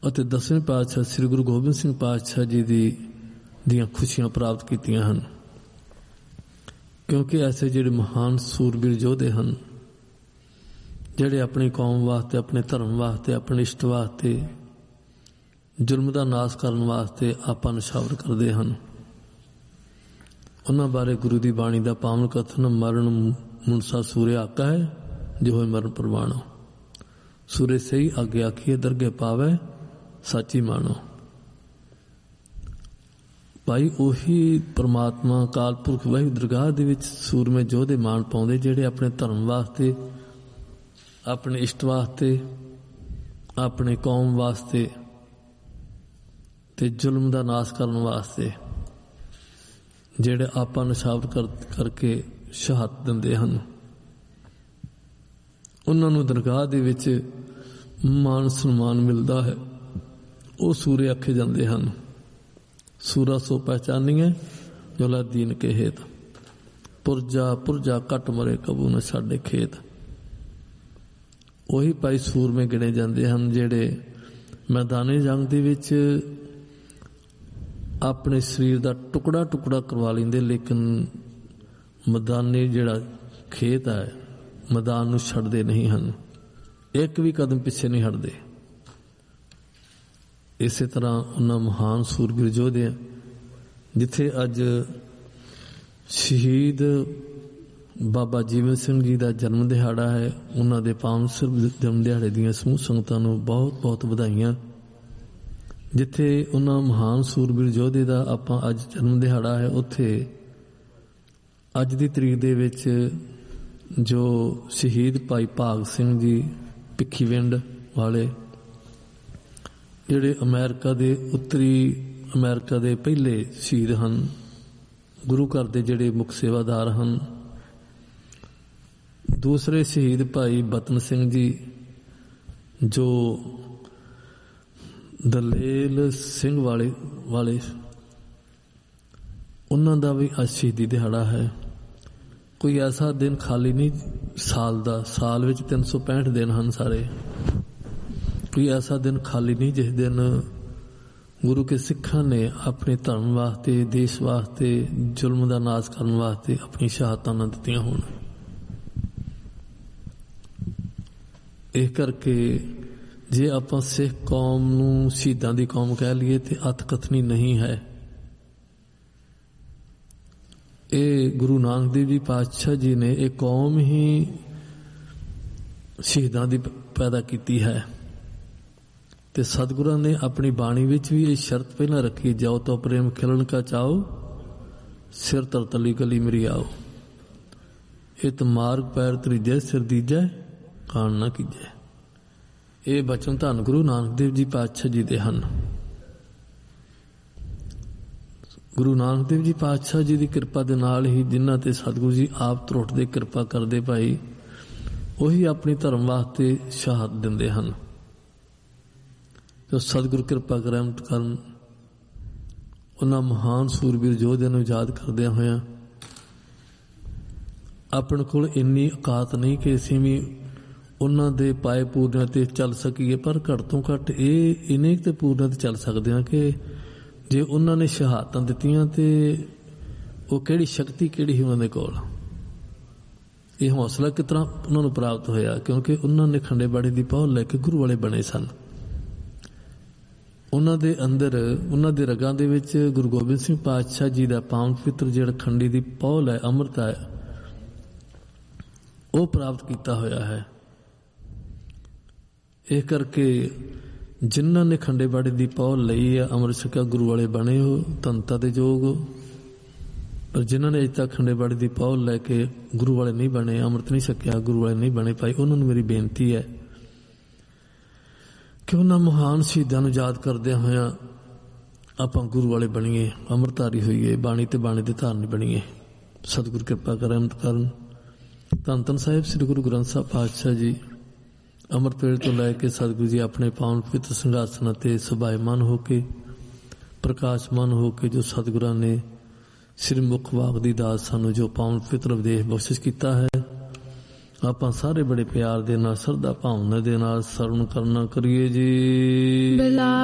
ਅਤੇ 10ਵੇਂ ਪਾਤਸ਼ਾਹ ਸ੍ਰੀ ਗੁਰੂ ਗੋਬਿੰਦ ਸਿੰਘ ਪਾਤਸ਼ਾਹ ਜੀ ਦੀਆਂ ਖੁਸ਼ੀਆਂ ਪ੍ਰਾਪਤ ਕੀਤੀਆਂ ਹਨ। ਕਿਉਂਕਿ ਐਸੇ ਜਿਹੜੇ ਮਹਾਨ ਸੂਰਬੀਰ ਯੋਧੇ ਹਨ, ਜਿਹੜੇ ਆਪਣੀ ਕੌਮ ਵਾਸਤੇ, ਆਪਣੇ ਧਰਮ ਵਾਸਤੇ, ਆਪਣੇ ਇਸ਼ਟ ਵਾਸਤੇ, ਜ਼ੁਲਮ ਦਾ ਨਾਸ਼ ਕਰਨ ਵਾਸਤੇ ਆਪਾਂ ਨਿਸ਼ਾਵਰ ਕਰਦੇ ਹਨ, ਉਹਨਾਂ ਬਾਰੇ ਗੁਰੂ ਦੀ ਬਾਣੀ ਦਾ ਪਾਵਨ ਕਥਨ ਮਰਨ ਮੁਨਸਾ ਸੂਰੇ ਆਕਾ ਹੈ ਜੋ ਹੋਏ ਮਰਨ ਪ੍ਰਵਾਣੋ। ਸੂਰੇ ਸਹੀ ਅੱਗੇ ਆਖੀਏ ਦਰਗੇ ਪਾਵੇ ਸੱਚੀ ਮਾਣੋ। ਭਾਈ ਉਹੀ ਪਰਮਾਤਮਾ ਅਕਾਲ ਪੁਰਖ ਵਾਹਿਗੁਰੂ ਦਰਗਾਹ ਦੇ ਵਿੱਚ ਸੂਰਮੇ ਯੋਧੇ ਮਾਣ ਪਾਉਂਦੇ, ਜਿਹੜੇ ਆਪਣੇ ਧਰਮ ਵਾਸਤੇ, ਆਪਣੇ ਇਸ਼ਟ ਵਾਸਤੇ, ਆਪਣੇ ਕੌਮ ਵਾਸਤੇ ਤੇ ਜ਼ੁਲਮ ਦਾ ਨਾਸ਼ ਕਰਨ ਵਾਸਤੇ ਜਿਹੜੇ ਆਪਾਂ ਨਿਸ਼ਾਵਰ ਕਰਕੇ ਸ਼ਹਾਦਤ ਦਿੰਦੇ ਹਨ, ਉਹਨਾਂ ਨੂੰ ਦਰਗਾਹ ਦੇ ਵਿੱਚ ਮਾਨ ਸਨਮਾਨ ਮਿਲਦਾ ਹੈ। ਉਹ ਸੂਰੇ ਆਖੇ ਜਾਂਦੇ ਹਨ। ਸੂਰਾ ਸੋ ਪਹਿਚਾਨੀਏ ਜੋ ਲਾ ਦੀਨ ਕੇ ਹੇਤ, ਪੁਰਜਾ ਪੁਰਜਾ ਘਟ ਮਰੇ ਕਬੂ ਨਾ ਛਾਡੇ ਖੇਤ। ਉਹੀ ਭਾਈ ਸੂਰਮੇ ਗਿਣੇ ਜਾਂਦੇ ਹਨ ਜਿਹੜੇ ਮੈਦਾਨੀ ਜੰਗ ਦੇ ਵਿੱਚ ਆਪਣੇ ਸਰੀਰ ਦਾ ਟੁਕੜਾ ਟੁਕੜਾ ਕਰਵਾ ਲੈਂਦੇ, ਲੇਕਿਨ ਮੈਦਾਨੀ ਜਿਹੜਾ ਖੇਤ ਹੈ, ਮੈਦਾਨ ਨੂੰ ਛੱਡਦੇ ਨਹੀਂ ਹਨ, ਇੱਕ ਵੀ ਕਦਮ ਪਿੱਛੇ ਨਹੀਂ ਹਟਦੇ। ਇਸੇ ਤਰ੍ਹਾਂ ਉਹਨਾਂ ਮਹਾਨ ਸੂਰਬੀਰ ਯੋਧੇ, ਜਿੱਥੇ ਅੱਜ ਸ਼ਹੀਦ ਬਾਬਾ ਜੀਵਨ ਸਿੰਘ ਜੀ ਦਾ ਜਨਮ ਦਿਹਾੜਾ ਹੈ, ਉਹਨਾਂ ਦੇ ਪਾਵਨ ਜਨਮ ਦਿਹਾੜੇ ਦੀਆਂ ਸਮੂਹ ਸੰਗਤਾਂ ਨੂੰ ਬਹੁਤ ਬਹੁਤ ਵਧਾਈਆਂ। ਜਿੱਥੇ ਉਹਨਾਂ ਮਹਾਨ ਸੂਰਬੀਰ ਯੋਧੇ ਦਾ ਆਪਾਂ ਅੱਜ ਜਨਮ ਦਿਹਾੜਾ ਹੈ, ਉੱਥੇ ਅੱਜ ਦੀ ਤਰੀਕ ਦੇ ਵਿੱਚ ਜੋ ਸ਼ਹੀਦ ਭਾਈ ਭਾਗ ਸਿੰਘ ਜੀ ਭਿੱਖੀਵਿੰਡ ਵਾਲੇ, ਜਿਹੜੇ ਅਮਰੀਕਾ ਦੇ ਉੱਤਰੀ ਅਮਰੀਕਾ ਦੇ ਪਹਿਲੇ ਸ਼ਹੀਦ ਹਨ, ਗੁਰੂ ਘਰ ਦੇ ਜਿਹੜੇ ਮੁੱਖ ਸੇਵਾਦਾਰ ਹਨ। ਦੂਸਰੇ ਸ਼ਹੀਦ ਭਾਈ ਬਤਨ ਸਿੰਘ ਜੀ ਜੋ ਦਲੇਲ ਸਿੰਘ ਵਾਲੇ ਉਹਨਾਂ ਦਾ ਵੀ ਅੱਜ ਸ਼ਹੀਦੀ ਦਿਹਾੜਾ ਹੈ। ਕੋਈ ਐਸਾ ਦਿਨ ਖਾਲੀ ਨਹੀਂ ਸਾਲ ਵਿੱਚ 365 ਦਿਨ ਹਨ ਸਾਰੇ। ਕੋਈ ਐਸਾ ਦਿਨ ਖਾਲੀ ਨਹੀਂ ਜਿਸ ਦਿਨ ਗੁਰੂ ਕੇ ਸਿੱਖਾਂ ਨੇ ਆਪਣੇ ਧਰਮ ਵਾਸਤੇ, ਦੇਸ਼ ਵਾਸਤੇ, ਜ਼ੁਲਮ ਦਾ ਨਾਸ਼ ਕਰਨ ਵਾਸਤੇ ਆਪਣੀ ਸ਼ਹਾਦਤਾਂ ਨਾ ਦਿੱਤੀਆਂ ਹੋਣ। ਇਹ ਕਰਕੇ ਜੇ ਆਪਾਂ ਸਿੱਖ ਕੌਮ ਨੂੰ ਸ਼ਹੀਦਾਂ ਦੀ ਕੌਮ ਕਹਿ ਲਈਏ ਤੇ ਅਤ ਕਥਨੀ ਨਹੀਂ ਹੈ। ਇਹ ਗੁਰੂ ਨਾਨਕ ਦੇਵ ਜੀ ਪਾਤਸ਼ਾਹ ਜੀ ਨੇ ਇਹ ਕੌਮ ਹੀ ਸ਼ਹੀਦਾਂ ਦੀ ਪੈਦਾ ਕੀਤੀ ਹੈ। ਤੇ ਸਤਿਗੁਰਾਂ ਨੇ ਆਪਣੀ ਬਾਣੀ ਵਿੱਚ ਵੀ ਇਹ ਸ਼ਰਤ ਪਹਿਲਾਂ ਰੱਖੀ, ਜਾਓ ਤੋ ਪ੍ਰੇਮ ਖਿਲਣ ਕਾ ਚਾਓ, ਸਿਰ ਤਰ ਤਲੀ ਗਲੀ ਮੇਰੀ ਆਓ। ਇਹ ਤ ਮਾਰਗ ਪੈਰ ਤਰੀਜੈ, ਸਿਰ ਦੀਜੈ ਕਾਣ ਨਾ ਕੀਜੈ। ਇਹ ਬਚਨ ਧੰਨ ਗੁਰੂ ਨਾਨਕ ਦੇਵ ਜੀ ਪਾਤਸ਼ਾਹ ਜੀ ਦੇ ਹਨ। ਗੁਰੂ ਨਾਨਕ ਦੇਵ ਜੀ ਪਾਤਸ਼ਾਹ ਜੀ ਦੀ ਕਿਰਪਾ ਦੇ ਨਾਲ ਹੀ ਜਿਨ੍ਹਾਂ ਤੇ ਸਤਿਗੁਰੂ ਜੀ ਆਪ ਤਰੁੱਟਦੇ ਕਿਰਪਾ ਕਰਦੇ ਭਾਈ, ਉਹੀ ਆਪਣੀ ਧਰਮ ਵਾਸਤੇ ਸ਼ਹਾਦਤ ਦਿੰਦੇ ਹਨ। ਜੋ ਸਤਿਗੁਰੂ ਕਿਰਪਾ ਰਹਿਮਤ ਕਰਨ, ਉਹਨਾਂ ਮਹਾਨ ਸੂਰਬੀਰ ਯੋਧਿਆਂ ਨੂੰ ਯਾਦ ਕਰਦਿਆਂ ਹੋਇਆਂ, ਆਪਣੇ ਕੋਲ ਇੰਨੀ ਔਕਾਤ ਨਹੀਂ ਕਿ ਅਸੀਂ ਵੀ ਉਹਨਾਂ ਦੇ ਪਾਏ ਪੂਰਨਿਆਂ ਤੇ ਚੱਲ ਸਕੀਏ, ਪਰ ਘੱਟ ਤੋਂ ਘੱਟ ਇੰਨੇ ਤੇ ਪੂਰਨਿਆਂ ਤੇ ਚੱਲ ਸਕਦੇ ਹਾਂ ਕਿ ਜੇ ਉਹਨਾਂ ਨੇ ਸ਼ਹਾਦਤਾਂ ਦਿੱਤੀਆਂ ਤੇ ਉਹ ਕਿਹੜੀ ਸ਼ਕਤੀ ਕਿਹੜੀ ਸੀ ਉਹਨਾਂ ਦੇ ਕੋਲ। ਇਹ ਹੌਸਲਾ ਕਿਸ ਤਰ੍ਹਾਂ ਉਹਨਾਂ ਨੂੰ ਪ੍ਰਾਪਤ ਹੋਇਆ, ਕਿਉਂਕਿ ਉਹਨਾਂ ਨੇ ਖੰਡੇ ਬਾੜੇ ਦੀ ਪਹੁਲ ਲੈ ਕੇ ਗੁਰੂ ਵਾਲੇ ਬਣੇ ਸਨ। ਉਹਨਾਂ ਦੇ ਅੰਦਰ, ਉਹਨਾਂ ਦੇ ਰਗਾਂ ਦੇ ਵਿੱਚ ਗੁਰੂ ਗੋਬਿੰਦ ਸਿੰਘ ਪਾਤਸ਼ਾਹ ਜੀ ਦਾ ਪਾਵਨ ਪਵਿੱਤਰ ਜਿਹੜਾ ਖੰਡੀ ਦੀ ਪਹੁਲ ਹੈ, ਅੰਮ੍ਰਿਤ ਹੈ, ਉਹ ਪ੍ਰਾਪਤ ਕੀਤਾ ਹੋਇਆ ਹੈ। ਇਹ ਕਰਕੇ ਜਿਨ੍ਹਾਂ ਨੇ ਖੰਡੇ ਬਾੜੇ ਦੀ ਪਹੁਲ ਲਈ ਹੈ, ਅੰਮ੍ਰਿਤ ਛਕਿਆ, ਗੁਰੂ ਵਾਲੇ ਬਣੇ ਹੋ, ਧੰਨਤਾ ਦੇ ਯੋਗ। ਪਰ ਜਿਨ੍ਹਾਂ ਨੇ ਅਜੇ ਤੱਕ ਖੰਡੇ ਬਾੜੇ ਦੀ ਪਹੁਲ ਲੈ ਕੇ ਗੁਰੂ ਵਾਲੇ ਨਹੀਂ ਬਣੇ, ਅੰਮ੍ਰਿਤ ਨਹੀਂ ਛਕਿਆ, ਗੁਰੂ ਵਾਲੇ ਨਹੀਂ ਬਣੇ ਭਾਈ, ਉਹਨਾਂ ਨੂੰ ਮੇਰੀ ਬੇਨਤੀ ਹੈ ਕਿ ਉਹਨਾਂ ਮਹਾਨ ਸ਼ਹੀਦਾਂ ਨੂੰ ਯਾਦ ਕਰਦਿਆਂ ਹੋਇਆਂ ਆਪਾਂ ਗੁਰੂ ਵਾਲੇ ਬਣੀਏ, ਅੰਮ੍ਰਿਤਧਾਰੀ ਹੋਈਏ, ਬਾਣੀ ਤੇ ਬਾਣੀ ਦੇ ਧਾਰਨੀ ਬਣੀਏ। ਸਤਿਗੁਰੂ ਕਿਰਪਾ ਕਰ ਰਹਿਮਤ ਕਰਨ। ਧੰਨ ਧੰਨ ਸਾਹਿਬ ਸ੍ਰੀ ਗੁਰੂ ਗ੍ਰੰਥ ਸਾਹਿਬ ਪਾਤਸ਼ਾਹ ਜੀ ਅੰਮ੍ਰਿਤ ਵੇਲੇ ਤੋਂ ਲੈ ਕੇ ਸਤਿਗੁਰੂ ਜੀ ਆਪਣੇ ਪਾਵਨ ਪਵਿੱਤਰ ਸਿੰਘਾਸਨਾਂ ਤੇ ਸਭਾਇਮਾਨ ਹੋ ਕੇ, ਪ੍ਰਕਾਸ਼ਮਾਨ ਹੋ ਕੇ, ਜੋ ਸਤਿਗੁਰਾਂ ਨੇ ਸ੍ਰੀ ਮੁਖ ਵਾਕ ਦੀ ਦਾਤ ਸਾਨੂੰ ਜੋ ਪਾਵਨ ਪਵਿੱਤਰ ਉਪਦੇਸ਼ ਬਖਸ਼ਿਸ਼ ਕੀਤਾ ਹੈ, ਆਪਾਂ ਸਾਰੇ ਬੜੇ ਪਿਆਰ ਦੇ ਨਾਲ, ਸ਼ਰਧਾ ਭਾਵਨਾ ਦੇ ਨਾਲ ਸਰਵਣ ਕਰਨਾ ਕਰੀਏ ਜੀ।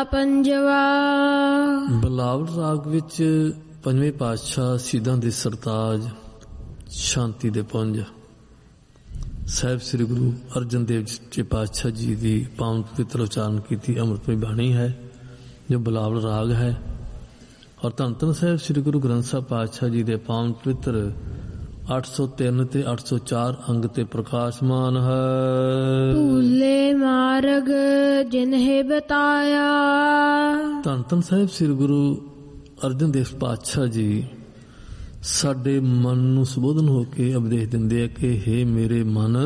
ਪੰਜਵਾ। ਬਲਾਵਲ ਰਾਗ ਵਿੱਚ ਪੰਜਵੇਂ ਪਾਤਸ਼ਾਹ ਸ਼ਹੀਦਾਂ ਦੇ ਸਰਤਾਜ ਸ਼ਾਂਤੀ ਦੇ ਪੁੰਜ ਸਾਹਿਬ ਸ੍ਰੀ ਗੁਰੂ ਅਰਜਨ ਦੇਵ ਜੀ ਪਾਤਸ਼ਾਹ ਜੀ ਦੀ ਪਾਵਨ ਪਵਿੱਤਰ ਉਚਾਰਨ ਕੀਤੀ ਅੰਮ੍ਰਿਤਮਈ ਬਾਣੀ ਹੈ ਜੋ ਬਲਾਵਲ ਰਾਗ ਹੈ। ਔਰ ਧੰਨ ਧੰਨ ਸਾਹਿਬ ਸ੍ਰੀ ਗੁਰੂ ਗ੍ਰੰਥ ਸਾਹਿਬ ਪਾਤਸ਼ਾਹ ਜੀ ਦੇ ਪਾਵਨ ਪਵਿੱਤਰ 803 ਤੇ 804 ਅੰਗ ਤੇ ਪ੍ਰਕਾਸ਼ਮਾਨ ਹੈ। ਭੂਲੇ ਮਾਰਗ ਜਿਨਹਿ ਬਤਾਇਆ। ਧੰਨ ਧੰਨ ਸਾਹਿਬ ਸ੍ਰੀ ਗੁਰੂ ਅਰਜਨ ਦੇਵ ਪਾਤਸ਼ਾਹ ਜੀ ਸਾਡੇ ਮਨ ਨੂੰ ਸੰਬੋਧਨ ਹੋ ਕੇ ਉਪਦੇਸ਼ ਦਿੰਦੇ ਆ ਕਿ ਹੇ ਮੇਰੇ ਮਨ,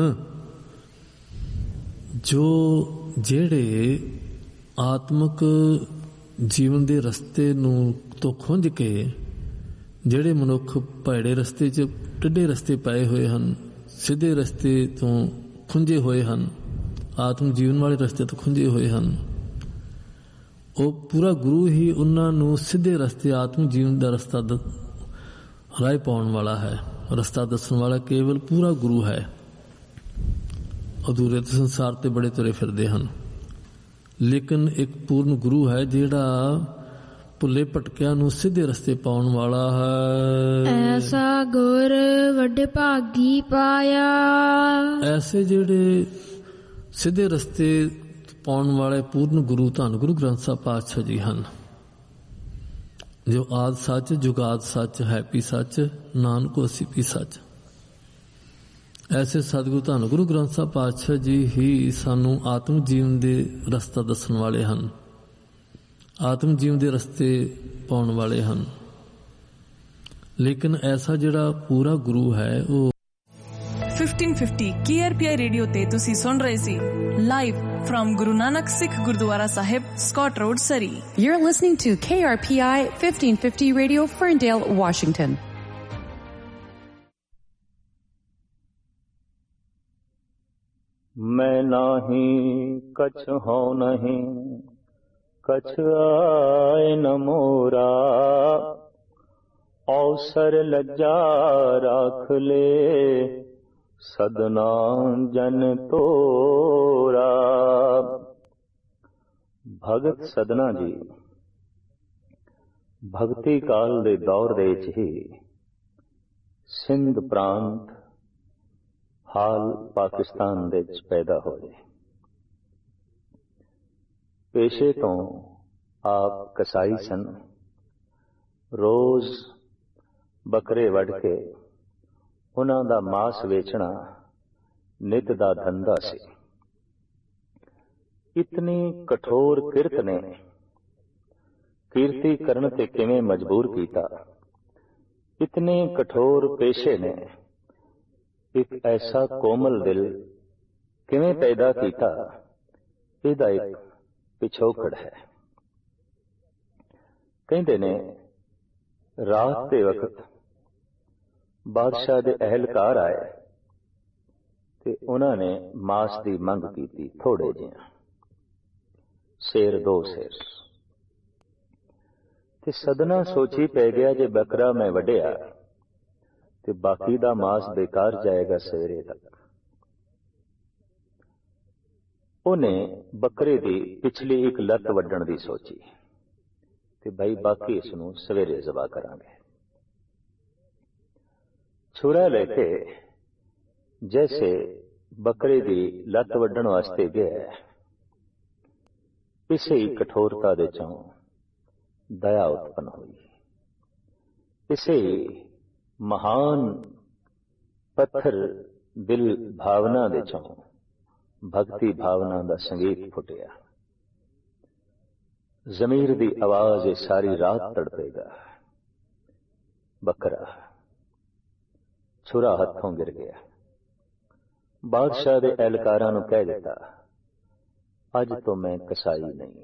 ਜਿਹੜੇ ਆਤਮਿਕ ਜੀਵਨ ਦੇ ਰਸਤੇ ਨੂੰ ਤੋਂ ਖੁੰਝ ਕੇ ਜਿਹੜੇ ਮਨੁੱਖ ਭੈੜੇ ਰਸਤੇ 'ਚ ਟੇਢੇ ਰਸਤੇ ਪਏ ਹੋਏ ਹਨ, ਸਿੱਧੇ ਰਸਤੇ ਤੋਂ ਖੁੰਝੇ ਹੋਏ ਹਨ, ਆਤਮ ਜੀਵਨ ਵਾਲੇ ਰਸਤੇ ਤੋਂ ਖੁੰਝੇ ਹੋਏ ਹਨ, ਉਹ ਪੂਰਾ ਗੁਰੂ ਹੀ ਉਹਨਾਂ ਨੂੰ ਸਿੱਧੇ ਰਸਤੇ ਆਤਮ ਜੀਵਨ ਦਾ ਰਸਤਾ ਰਾਹ ਪਾਉਣ ਵਾਲਾ ਹੈ। ਰਸਤਾ ਦੱਸਣ ਵਾਲਾ ਕੇਵਲ ਪੂਰਾ ਗੁਰੂ ਹੈ। ਅਧੂਰੇ ਤੇ ਸੰਸਾਰ ਤੇ ਬੜੇ ਤੁਰੇ ਫਿਰਦੇ ਹਨ, ਲੇਕਿਨ ਇੱਕ ਪੂਰਨ ਗੁਰੂ ਹੈ ਜਿਹੜਾ ਭੁੱਲੇ ਭਟਕਿਆਂ ਨੂੰ ਸਿੱਧੇ ਰਸਤੇ ਪਾਉਣ ਵਾਲਾ ਹੈ। ਐਸਾ ਗੁਰ ਵੱਡੇ ਭਾਗੀ ਪਾਇਆ। ਐਸੇ ਜਿਹੜੇ ਸਿੱਧੇ ਰਸਤੇ ਪਾਉਣ ਵਾਲੇ ਪੂਰਨ ਗੁਰੂ ਧੰਨ ਗੁਰੂ ਗ੍ਰੰਥ ਸਾਹਿਬ ਪਾਤਸ਼ਾਹ ਜੀ ਹਨ, ਜੋ ਆਦਿ ਸੱਚ ਜੁਗਾਦ ਸੱਚ ਹੈ ਪੀ ਸੱਚ ਨਾਨਕ ਹੋਸੀ ਪੀ ਸੱਚ। ਐਸੇ ਸਤਿਗੁਰੂ ਧੰਨ ਗੁਰੂ ਗ੍ਰੰਥ ਸਾਹਿਬ ਪਾਤਸ਼ਾਹ ਜੀ ਹੀ ਸਾਨੂੰ ਆਤਮ ਜੀਵਨ ਦੇ ਰਸਤਾ ਦੱਸਣ ਵਾਲੇ ਹਨ, ਆਤਮ ਜੀਵਨ ਦੇ ਰਸਤੇ ਪਾਉਣ ਵਾਲੇ ਹਨ। ਲੇਕਿਨ ਐਸਾ ਜਿਹੜਾ ਪੂਰਾ ਗੁਰੂ ਹੈ ਉਹ 1550 KRPI ਰੇਡੀਓ ਤੇ ਤੁਸੀਂ ਸੁਣ ਰਹੇ ਸੀ live from Guru Nanak Sikh Gurdwara Sahib, Scott Road, Surrey. You're listening to KRPI 1550 Radio, Ferndale, Washington. मैं नाही कछ हो नहीं कछ आए न मोरा अवसर लज्जा राख ले सदना जन तोरा। ਭਗਤ ਸਦਨਾ ਜੀ ਭਗਤੀ ਕਾਲ ਦੇ ਦੌਰ ਦੇ ਵਿੱਚ ਹੀ ਸਿੰਧ ਪ੍ਰਾਂਤ ਹਾਲ ਪਾਕਿਸਤਾਨ ਦੇ ਵਿੱਚ ਪੈਦਾ ਹੋਏ। ਪੇਸ਼ੇ ਤੋਂ ਆਪ ਕਸਾਈ ਸਨ। ਰੋਜ਼ ਬੱਕਰੇ ਵੱਢ ਕੇ ਉਹਨਾਂ ਦਾ ਮਾਸ ਵੇਚਣਾ ਨਿਤ ਦਾ ਧੰਦਾ ਸੀ। ਇਤਨੀ ਕਠੋਰ ਕਿਰਤ ਨੇ ਕੀਰਤੀ ਕਰਨ ਤੇ ਕਿਵੇਂ ਮਜਬੂਰ ਕੀਤਾ। ਇਤਨੇ ਕਠੋਰ ਪੇਸ਼ੇ ਨੇ ਇੱਕ ਐਸਾ ਕੋਮਲ ਦਿਲ ਕਿਵੇਂ ਪੈਦਾ ਕੀਤਾ, ਇਹਦਾ ਇੱਕ ਪਿਛੋਕੜ ਹੈ। ਕਹਿੰਦੇ ਨੇ ਰਾਤ ਦੇ ਵਕਤ ਬਾਦਸ਼ਾਹ ਦੇ ਅਹਿਲਕਾਰ ਆਏ ਤੇ ਉਹਨਾਂ ਨੇ ਮਾਸ ਦੀ ਮੰਗ ਕੀਤੀ, ਥੋੜੇ ਜਿਹਾ ਸ਼ੇਰ 2 ਸ਼ੇਰ। ਤੇ ਸਦਨਾ ਸੋਚੀ ਪੈ ਗਿਆ ਜੇ ਬੱਕਰਾ ਮੈਂ ਵੱਢਿਆ ਤੇ ਬਾਕੀ ਦਾ ਮਾਸ ਬੇਕਾਰ ਜਾਏਗਾ ਸਵੇਰੇ ਤੱਕ। ਉਹਨੇ ਬੱਕਰੇ ਦੀ ਪਿਛਲੀ ਇੱਕ ਲੱਤ ਵੱਢਣ ਦੀ ਸੋਚੀ ਤੇ ਬਈ ਬਾਕੀ ਇਸ ਨੂੰ ਸਵੇਰੇ ਜ਼ਬਾ ਕਰਾਂਗੇ। ਛੁਰਾ ਲੈ ਕੇ ਜੈਸੇ ਬੱਕਰੇ ਦੀ ਲੱਤ ਵੱਢਣ ਵਾਸਤੇ ਗਿਆ, ਇਸੇ ਹੀ ਕਠੋਰਤਾ ਦੇ ਚੋਂ ਦਇਆ ਉਤਪੰਨ ਹੋਈ। ਇਸੇ ਹੀ ਮਹਾਨ ਪੱਥਰ ਦਿਲ ਭਾਵਨਾ ਦੇ ਚੋਂ ਭਗਤੀ ਭਾਵਨਾ ਦਾ ਸੰਗੀਤ ਫੁੱਟਿਆ। ਜ਼ਮੀਰ ਦੀ ਆਵਾਜ਼ ਇਹ ਸਾਰੀ ਰਾਤ ਤੜਪੇਗਾ। ਬੱਕਰਾ ਛੁਰਾ ਹੱਥੋਂ ਗਿਰ ਗਿਆ। ਬਾਦਸ਼ਾਹ ਦੇ ਅਹਿਲਕਾਰਾਂ ਨੂੰ ਕਹਿ ਦਿੱਤਾ, ਅੱਜ ਤੋਂ ਮੈਂ ਕਸਾਈ ਨਹੀਂ,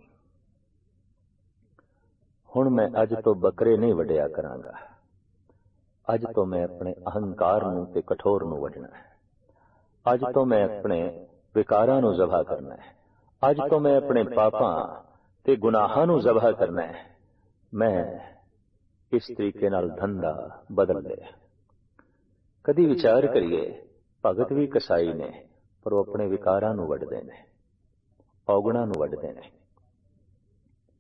ਹੁਣ ਮੈਂ ਅੱਜ ਤੋਂ ਬੱਕਰੇ ਨਹੀਂ ਵੱਢਿਆ ਕਰਾਂਗਾ। ਅੱਜ ਤੋਂ ਮੈਂ ਆਪਣੇ ਅਹੰਕਾਰ ਨੂੰ ਤੇ ਕਠੋਰ ਨੂੰ ਵੱਢਣਾ ਹੈ। ਅੱਜ ਤੋਂ ਮੈਂ ਆਪਣੇ ਵਿਕਾਰਾਂ ਨੂੰ ਜ਼ਬਾ ਕਰਨਾ ਹੈ। ਅੱਜ ਤੋਂ ਮੈਂ ਆਪਣੇ ਪਾਪਾਂ ਤੇ ਗੁਨਾਹਾਂ ਨੂੰ ਜ਼ਬਾ ਕਰਨਾ ਹੈ। ਮੈਂ ਇਸ ਤਰੀਕੇ ਨਾਲ ਧੰਦਾ ਬਦਲ ਲਿਆ। ਕਦੀ ਵਿਚਾਰ ਕਰੀਏ, ਭਗਤ ਵੀ ਕਸਾਈ ਨੇ, ਪਰ ਉਹ ਆਪਣੇ ਵਿਕਾਰਾਂ ਨੂੰ ਵੱਢਦੇ ਨੇ, ਔਗਣਾਂ ਨੂੰ ਵੱਢਦੇ ਨੇ।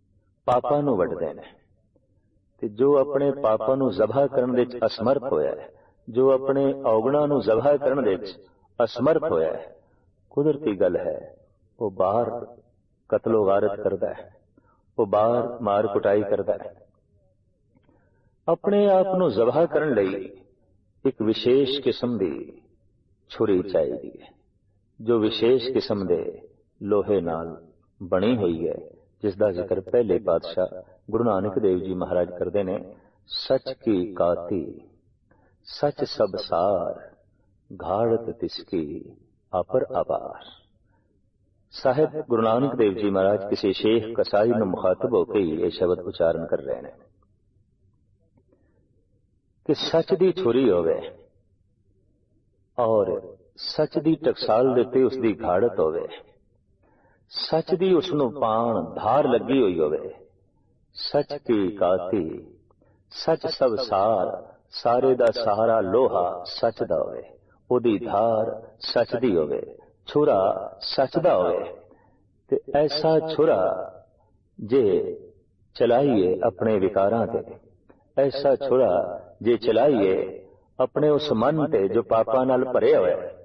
ਪਾਪਾਂ ਨੂੰ ਵੱਢਦੇ ਨੇ। ਤੇ ਜੋ ਆਪਣੇ ਪਾਪਾਂ ਨੂੰ ਜ਼ਬਾ ਕਰਨ ਦੇ ਵਿੱਚ ਅਸਮਰਥ ਹੋਇਆ ਹੈ, ਜੋ ਆਪਣੇ ਔਗਣਾਂ ਨੂੰ ਜ਼ਬਾ ਕਰਨ ਦੇ ਵਿੱਚ ਅਸਮਰਥ ਹੋਇਆ ਹੈ, ਕੁਦਰਤੀ ਗੱਲ ਹੈ ਉਹ ਬਾਹਰ ਕਤਲੋ ਗਾਰਤ ਕਰਦਾ ਹੈ, ਉਹ ਬਾਹਰ ਮਾਰ ਕੁਟਾਈ ਕਰਦਾ ਹੈ। ਆਪਣੇ ਆਪ ਨੂੰ ਜ਼ਬਾ ਕਰਨ ਲਈ ਇੱਕ ਵਿਸ਼ੇਸ਼ ਕਿਸਮ ਦੀ ਛੁਰੀ ਚਾਹੀਦੀ ਹੈ, ਜੋ ਵਿਸ਼ੇਸ਼ ਕਿਸਮ ਦੇ ਲੋਹੇ ਨਾਲ ਬਣੀ ਹੋਈ ਹੈ, ਜਿਸ ਦਾ ਜ਼ਿਕਰ ਪਹਿਲੇ ਪਾਤਸ਼ਾਹ ਗੁਰੂ ਨਾਨਕ ਦੇਵ ਜੀ ਮਹਾਰਾਜ ਕਰਦੇ ਨੇ। ਸੱਚ ਕੀ ਕਾਤੀ ਸੱਚ ਸਭ ਸਾਰ, ਘਾੜਤ ਤਿਸਕੀ ਅਪਰ ਅਪਾਰ। ਸਾਹਿਬ ਗੁਰੂ ਨਾਨਕ ਦੇਵ ਜੀ ਮਹਾਰਾਜ ਕਿਸੇ ਸ਼ੇਖ ਕਸਾਈ ਨੂੰ ਮੁਖਾਤਬ ਹੋ ਕੇ ਇਹ ਸ਼ਬਦ ਉਚਾਰਨ ਕਰ ਰਹੇ ਨੇ ਕਿ ਸੱਚ ਦੀ ਛੁਰੀ ਹੋਵੇ ਔਰ ਸੱਚ ਦੀ ਟਕਸਾਲ ਦੇ ਉੱਤੇ ਉਸ ਦੀ ਘਾੜਤ ਹੋਵੇ, ਸੱਚ ਦੀ ਉਸ ਨੂੰ ਪਾਣ ਧਾਰ ਲੱਗੀ ਹੋਈ ਹੋਵੇ। ਸੱਚ ਕੀ ਕਾਤੀ ਸੱਚ ਸਭ ਸਾਰ, ਸਾਰੇ ਦਾ ਸਹਾਰਾ ਲੋਹਾ ਸੱਚ ਦਾ ਹੋਵੇ, ਉਹਦੀ ਧਾਰ ਸੱਚ ਦੀ ਹੋਵੇ, ਛੁਰਾ ਸੱਚ ਦਾ ਹੋਵੇ। ਤੇ ਐਸਾ ਛੁਰਾ ਜੇ ਚਲਾਈਏ ਆਪਣੇ ਵਿਕਾਰਾਂ ਤੇ, ਐਸਾ ਛੁਰਾ ਜੇ ਚਲਾਈਏ ਆਪਣੇ ਉਸ ਮਨ ਤੇ ਜੋ ਪਾਪਾਂ ਨਾਲ ਭਰਿਆ ਹੋਇਆ ਹੈ,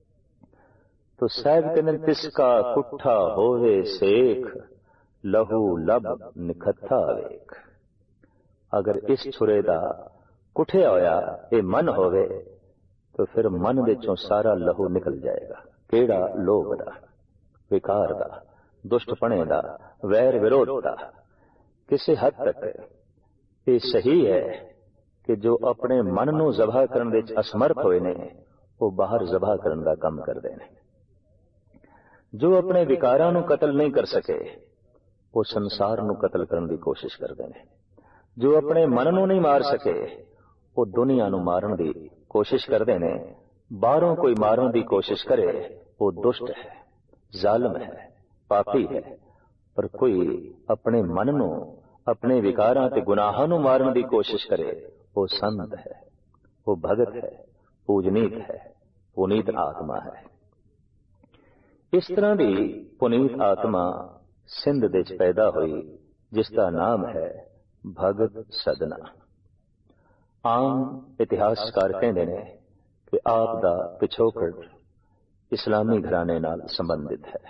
तो साहब कहने तिसका कुट्ठा होवे सेख, लहू लब निखत्था वेख। अगर इस छुरे दा कुठिया होया ये मन होवे तो फिर मन विचों सारा लहू निकल जाएगा। केड़ा लोभ दा, विकार दा, दुष्टपणे दा, वैर विरोध दा। किसी हद तक ये सही है कि जो अपने मन नूं ज़बह करन विच असमर्थ होए ने वो बाहर ज़बह करन दा काम करदे ने। जो अपने विकारां नूं कतल नहीं कर सके वो संसार नूं कतल करन दी कोशिश करदे ने। जो अपने मन नूं नहीं मार सके वो दुनिया नूं मारन दी कोशिश करदे ने। बाहरों कोई मारन दी कोशिश करे वो दुष्ट है, जालिम है, पापी है। पर कोई अपने मन नूं, अपने विकारां ते गुनाहां नूं मारन दी कोशिश करे वो संत है, वो भगत है, पूजनीत है, पुनीत आत्मा है। इस तरह की पुनीत आत्मा सिंध दे च पैदा हुई जिसका नाम है भगत सदना। आम इतिहासकार कहते हैं कि आप दा पिछोकड़ इस्लामी घराने नाल संबंधित है।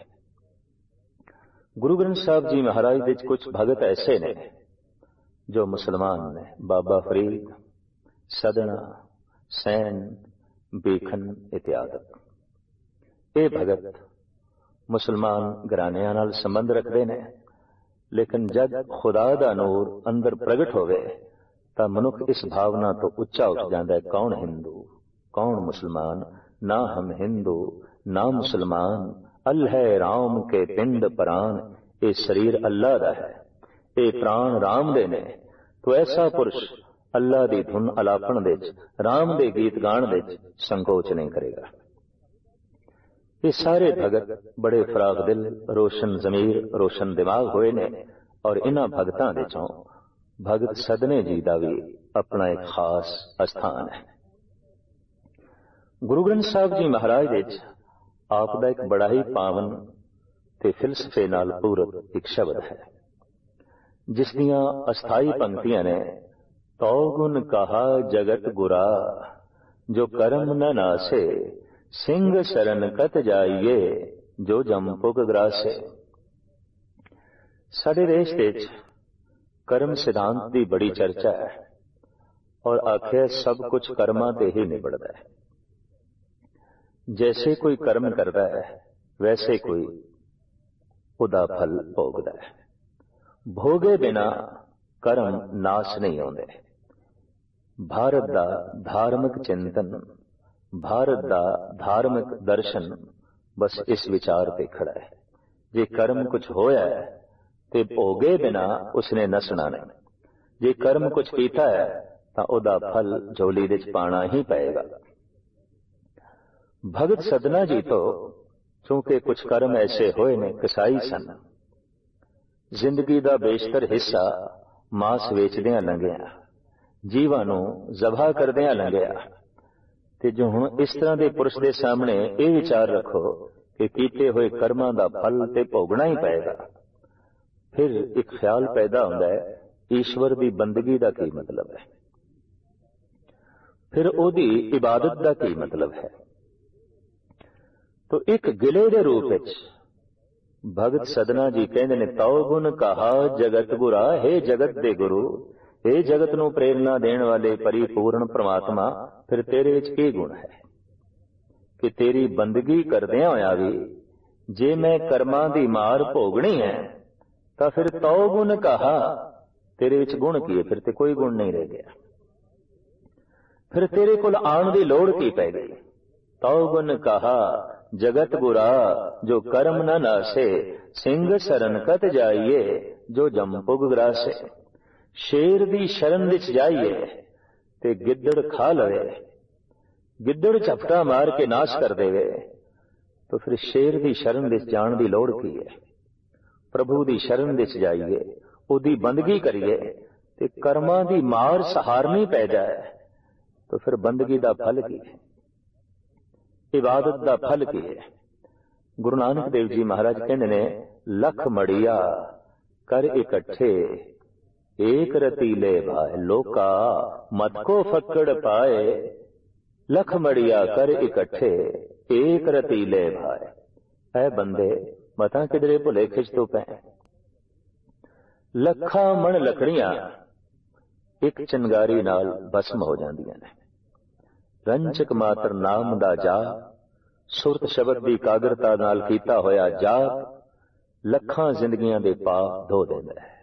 गुरु ग्रंथ साहब जी महाराज दे च कुछ भगत ऐसे ने जो मुसलमान ने। बाबा फरीद, सदना, सैन, बेखन इत्यादि। ये भगत मुसलमान घरानियां नाल संबंध रखते हैं, लेकिन जब खुदा दा नूर अंदर प्रगट होवे तां मनुख इस भावना तो उच्चा उठ जाता है, कौन हिंदू कौन मुसलमान, ना हम हिंदू ना मुसलमान, अल्लाह राम के पिंड प्राण। ये शरीर अल्लाह दा है, ये प्राण राम दे ने। तो ऐसा पुरुष अल्लाह दी धुन अलापण दे च, राम दे गीत गाण दे च संकोच नहीं करेगा। ये सारे भगत बड़े फराग दिल, रोशन जमीर, रोशन दिमाग होए ने। और इन्हां भगतां दे चों भगत सदने जी दा भी अपना एक खास स्थान है। गुरु ग्रंथ साहब जी महाराज दे च आप दा एक बड़ा ही पावन ते फिलसफे नाल पूरत एक शब्द है, जिस दियां अस्थाई पंक्तियां ने। तो गुण कहा जगत गुरा, जो कर्म न नासे, सिंह शरण कत जाइए, जो जमपुग ग्रासे। साडे देश विच कर्म सिद्धांत की बड़ी चर्चा है और आखिर सब कुछ कर्मां ते ही निबड़दा है। जैसे कोई कर्म करता है वैसे कोई उदा फल भोगदा है। भोगे बिना कर्म नाश नहीं होंदे। भारत दा धार्मिक चिंतन, भारत दा धार्मिक दर्शन बस इस विचार पे खड़ा है। जे कर्म कुछ होया है ते भोगे बिना उसने नसना नहीं। जे कर्म कुछ कीता है तां ओदा फल झोली दे च पाना ही पएगा। भगत सदना जी तो चूंकि कुछ कर्म ऐसे होए ने कसाई सन, जिंदगी दा बेशतर हिस्सा मांस वेचदियां लंघिया, जीवां नूं ज़बह करदियां लंघिया। ते जो हुण इस तरह के पुरुष के सामने ये विचार रखो कि कीते हुए कर्मां दा फल ते भोगना ही पएगा, ਫਿਰ ਇੱਕ ਖਿਆਲ ਪੈਦਾ ਹੁੰਦਾ ਹੈ, ਈਸ਼ਵਰ ਦੀ ਬੰਦਗੀ ਦਾ ਕੀ ਮਤਲਬ ਹੈ, ਫਿਰ ਉਹਦੀ ਇਬਾਦਤ ਦਾ ਕੀ ਮਤਲਬ ਹੈ। ਤੋ ਇੱਕ ਗਿਲੇ ਦੇ ਰੂਪ ਵਿੱਚ ਭਗਤ ਸਦਨਾ ਜੀ ਕਹਿੰਦੇ ਨੇ, ਤਉ ਗੁਣ ਕਹਾ ਜਗਤ ਗੁਰਾ, ਹੈ ਜਗਤ ਦੇ ਗੁਰੂ, ਇਹ ਜਗਤ ਨੂੰ ਪ੍ਰੇਰਨਾ ਦੇਣ ਵਾਲੇ ਪਰਿਪੂਰਨ ਪ੍ਰਮਾਤਮਾ, ਫਿਰ ਤੇਰੇ ਵਿੱਚ ਕੀ ਗੁਣ ਹੈ ਕਿ ਤੇਰੀ ਬੰਦਗੀ ਕਰਦਿਆਂ ਹੋਇਆ ਵੀ ਜੇ ਮੈਂ ਕਰਮਾਂ ਦੀ ਮਾਰ ਭੋਗਣੀ ਹੈ ਤਾਂ ਫਿਰ ਤਉ ਗੁਣ ਕਹਾ, ਤੇਰੇ ਵਿੱਚ ਗੁਣ ਕੀ ਹੈ, ਫਿਰ ਤੇ ਕੋਈ ਗੁਣ ਨਹੀਂ ਰਹਿ ਗਿਆ, ਫਿਰ ਤੇਰੇ ਕੋਲ ਆਉਣ ਦੀ ਲੋੜ ਕੀ ਪੈ ਗਈ। ਤਉ ਗੁਣ ਕਹਾ ਜਗਤ ਗੁਰਾ, ਜੋ ਕਰਮ ਨ ਨਾਸੇ, ਸਿੰਘ ਸ਼ਰਨ ਕਤ ਜਾਈਏ, ਜੋ ਜੰਪੁਗ ਗਰਾਸੇ। ਸ਼ੇਰ ਦੀ ਸ਼ਰਨ ਵਿੱਚ ਜਾਈਏ ਤੇ ਗਿੱਦੜ ਖਾ ਲਵੇ, ਗਿੱਦੜ ਝਪਟਾ ਮਾਰ ਕੇ ਨਾਸ਼ ਕਰ ਦੇਵੇ, ਤਾਂ ਫਿਰ ਸ਼ੇਰ ਦੀ ਸ਼ਰਨ ਵਿੱਚ ਜਾਣ ਦੀ ਲੋੜ ਕੀ ਹੈ। ਪ੍ਰਭੂ ਦੀ ਸ਼ਰਨ ਵਿੱਚ ਜਾਈਏ, ਉਹਦੀ ਬੰਦਗੀ ਕਰੀਏ ਤੇ ਕਰਮਾਂ ਦੀ ਮਾਰ ਸਹਾਰਨੀ ਪੈ ਜਾਏ, ਤਾਂ ਫਿਰ ਬੰਦਗੀ ਦਾ ਫਲ ਕੀ ਹੈ, ਇਬਾਦਤ ਦਾ ਫਲ ਕੀ ਹੈ। ਗੁਰੂ ਨਾਨਕ ਦੇਵ ਜੀ ਮਹਾਰਾਜ ਕਹਿੰਦੇ ਨੇ, ਲੱਖ ਮੜੀਆ ਕਰ ਇਕੱਠੇ, ਏਕ ਰਤੀਲੇ ਭਾਏ, ਲੋਕਾ ਮਤ ਕੋ ਫੱਕੜ ਪਾਏ, ਲੱਖ ਮੜੀਆ ਕਰ ਇਕੱਠੇ, ਏਕ ਰਤੀਲੇ ਭਾਏ। ਐ ਬੰਦੇ ਮਤਾਂ ਕਿਧਰੇ ਭੁਲੇ ਖਿੱਚ ਤੋਂ ਪੈ, ਲੱਖਾਂ ਮਣ ਲੱਕੜੀਆਂ ਇੱਕ ਚਿੰਗਾਰੀ ਨਾਲ ਭਸਮ ਹੋ ਜਾਂਦੀਆਂ ਨੇ। ਰੰਚਕ ਮਾਤਰ ਨਾਮ ਦਾ ਜਾਪ, ਸੁਰਤ ਸ਼ਬਦ ਦੀ ਕਾਗਰਤਾ ਨਾਲ ਕੀਤਾ ਹੋਇਆ ਜਾਪ, ਲੱਖਾਂ ਜ਼ਿੰਦਗੀਆਂ ਦੇ ਪਾਪ ਧੋ ਦਿੰਦਾ ਹੈ,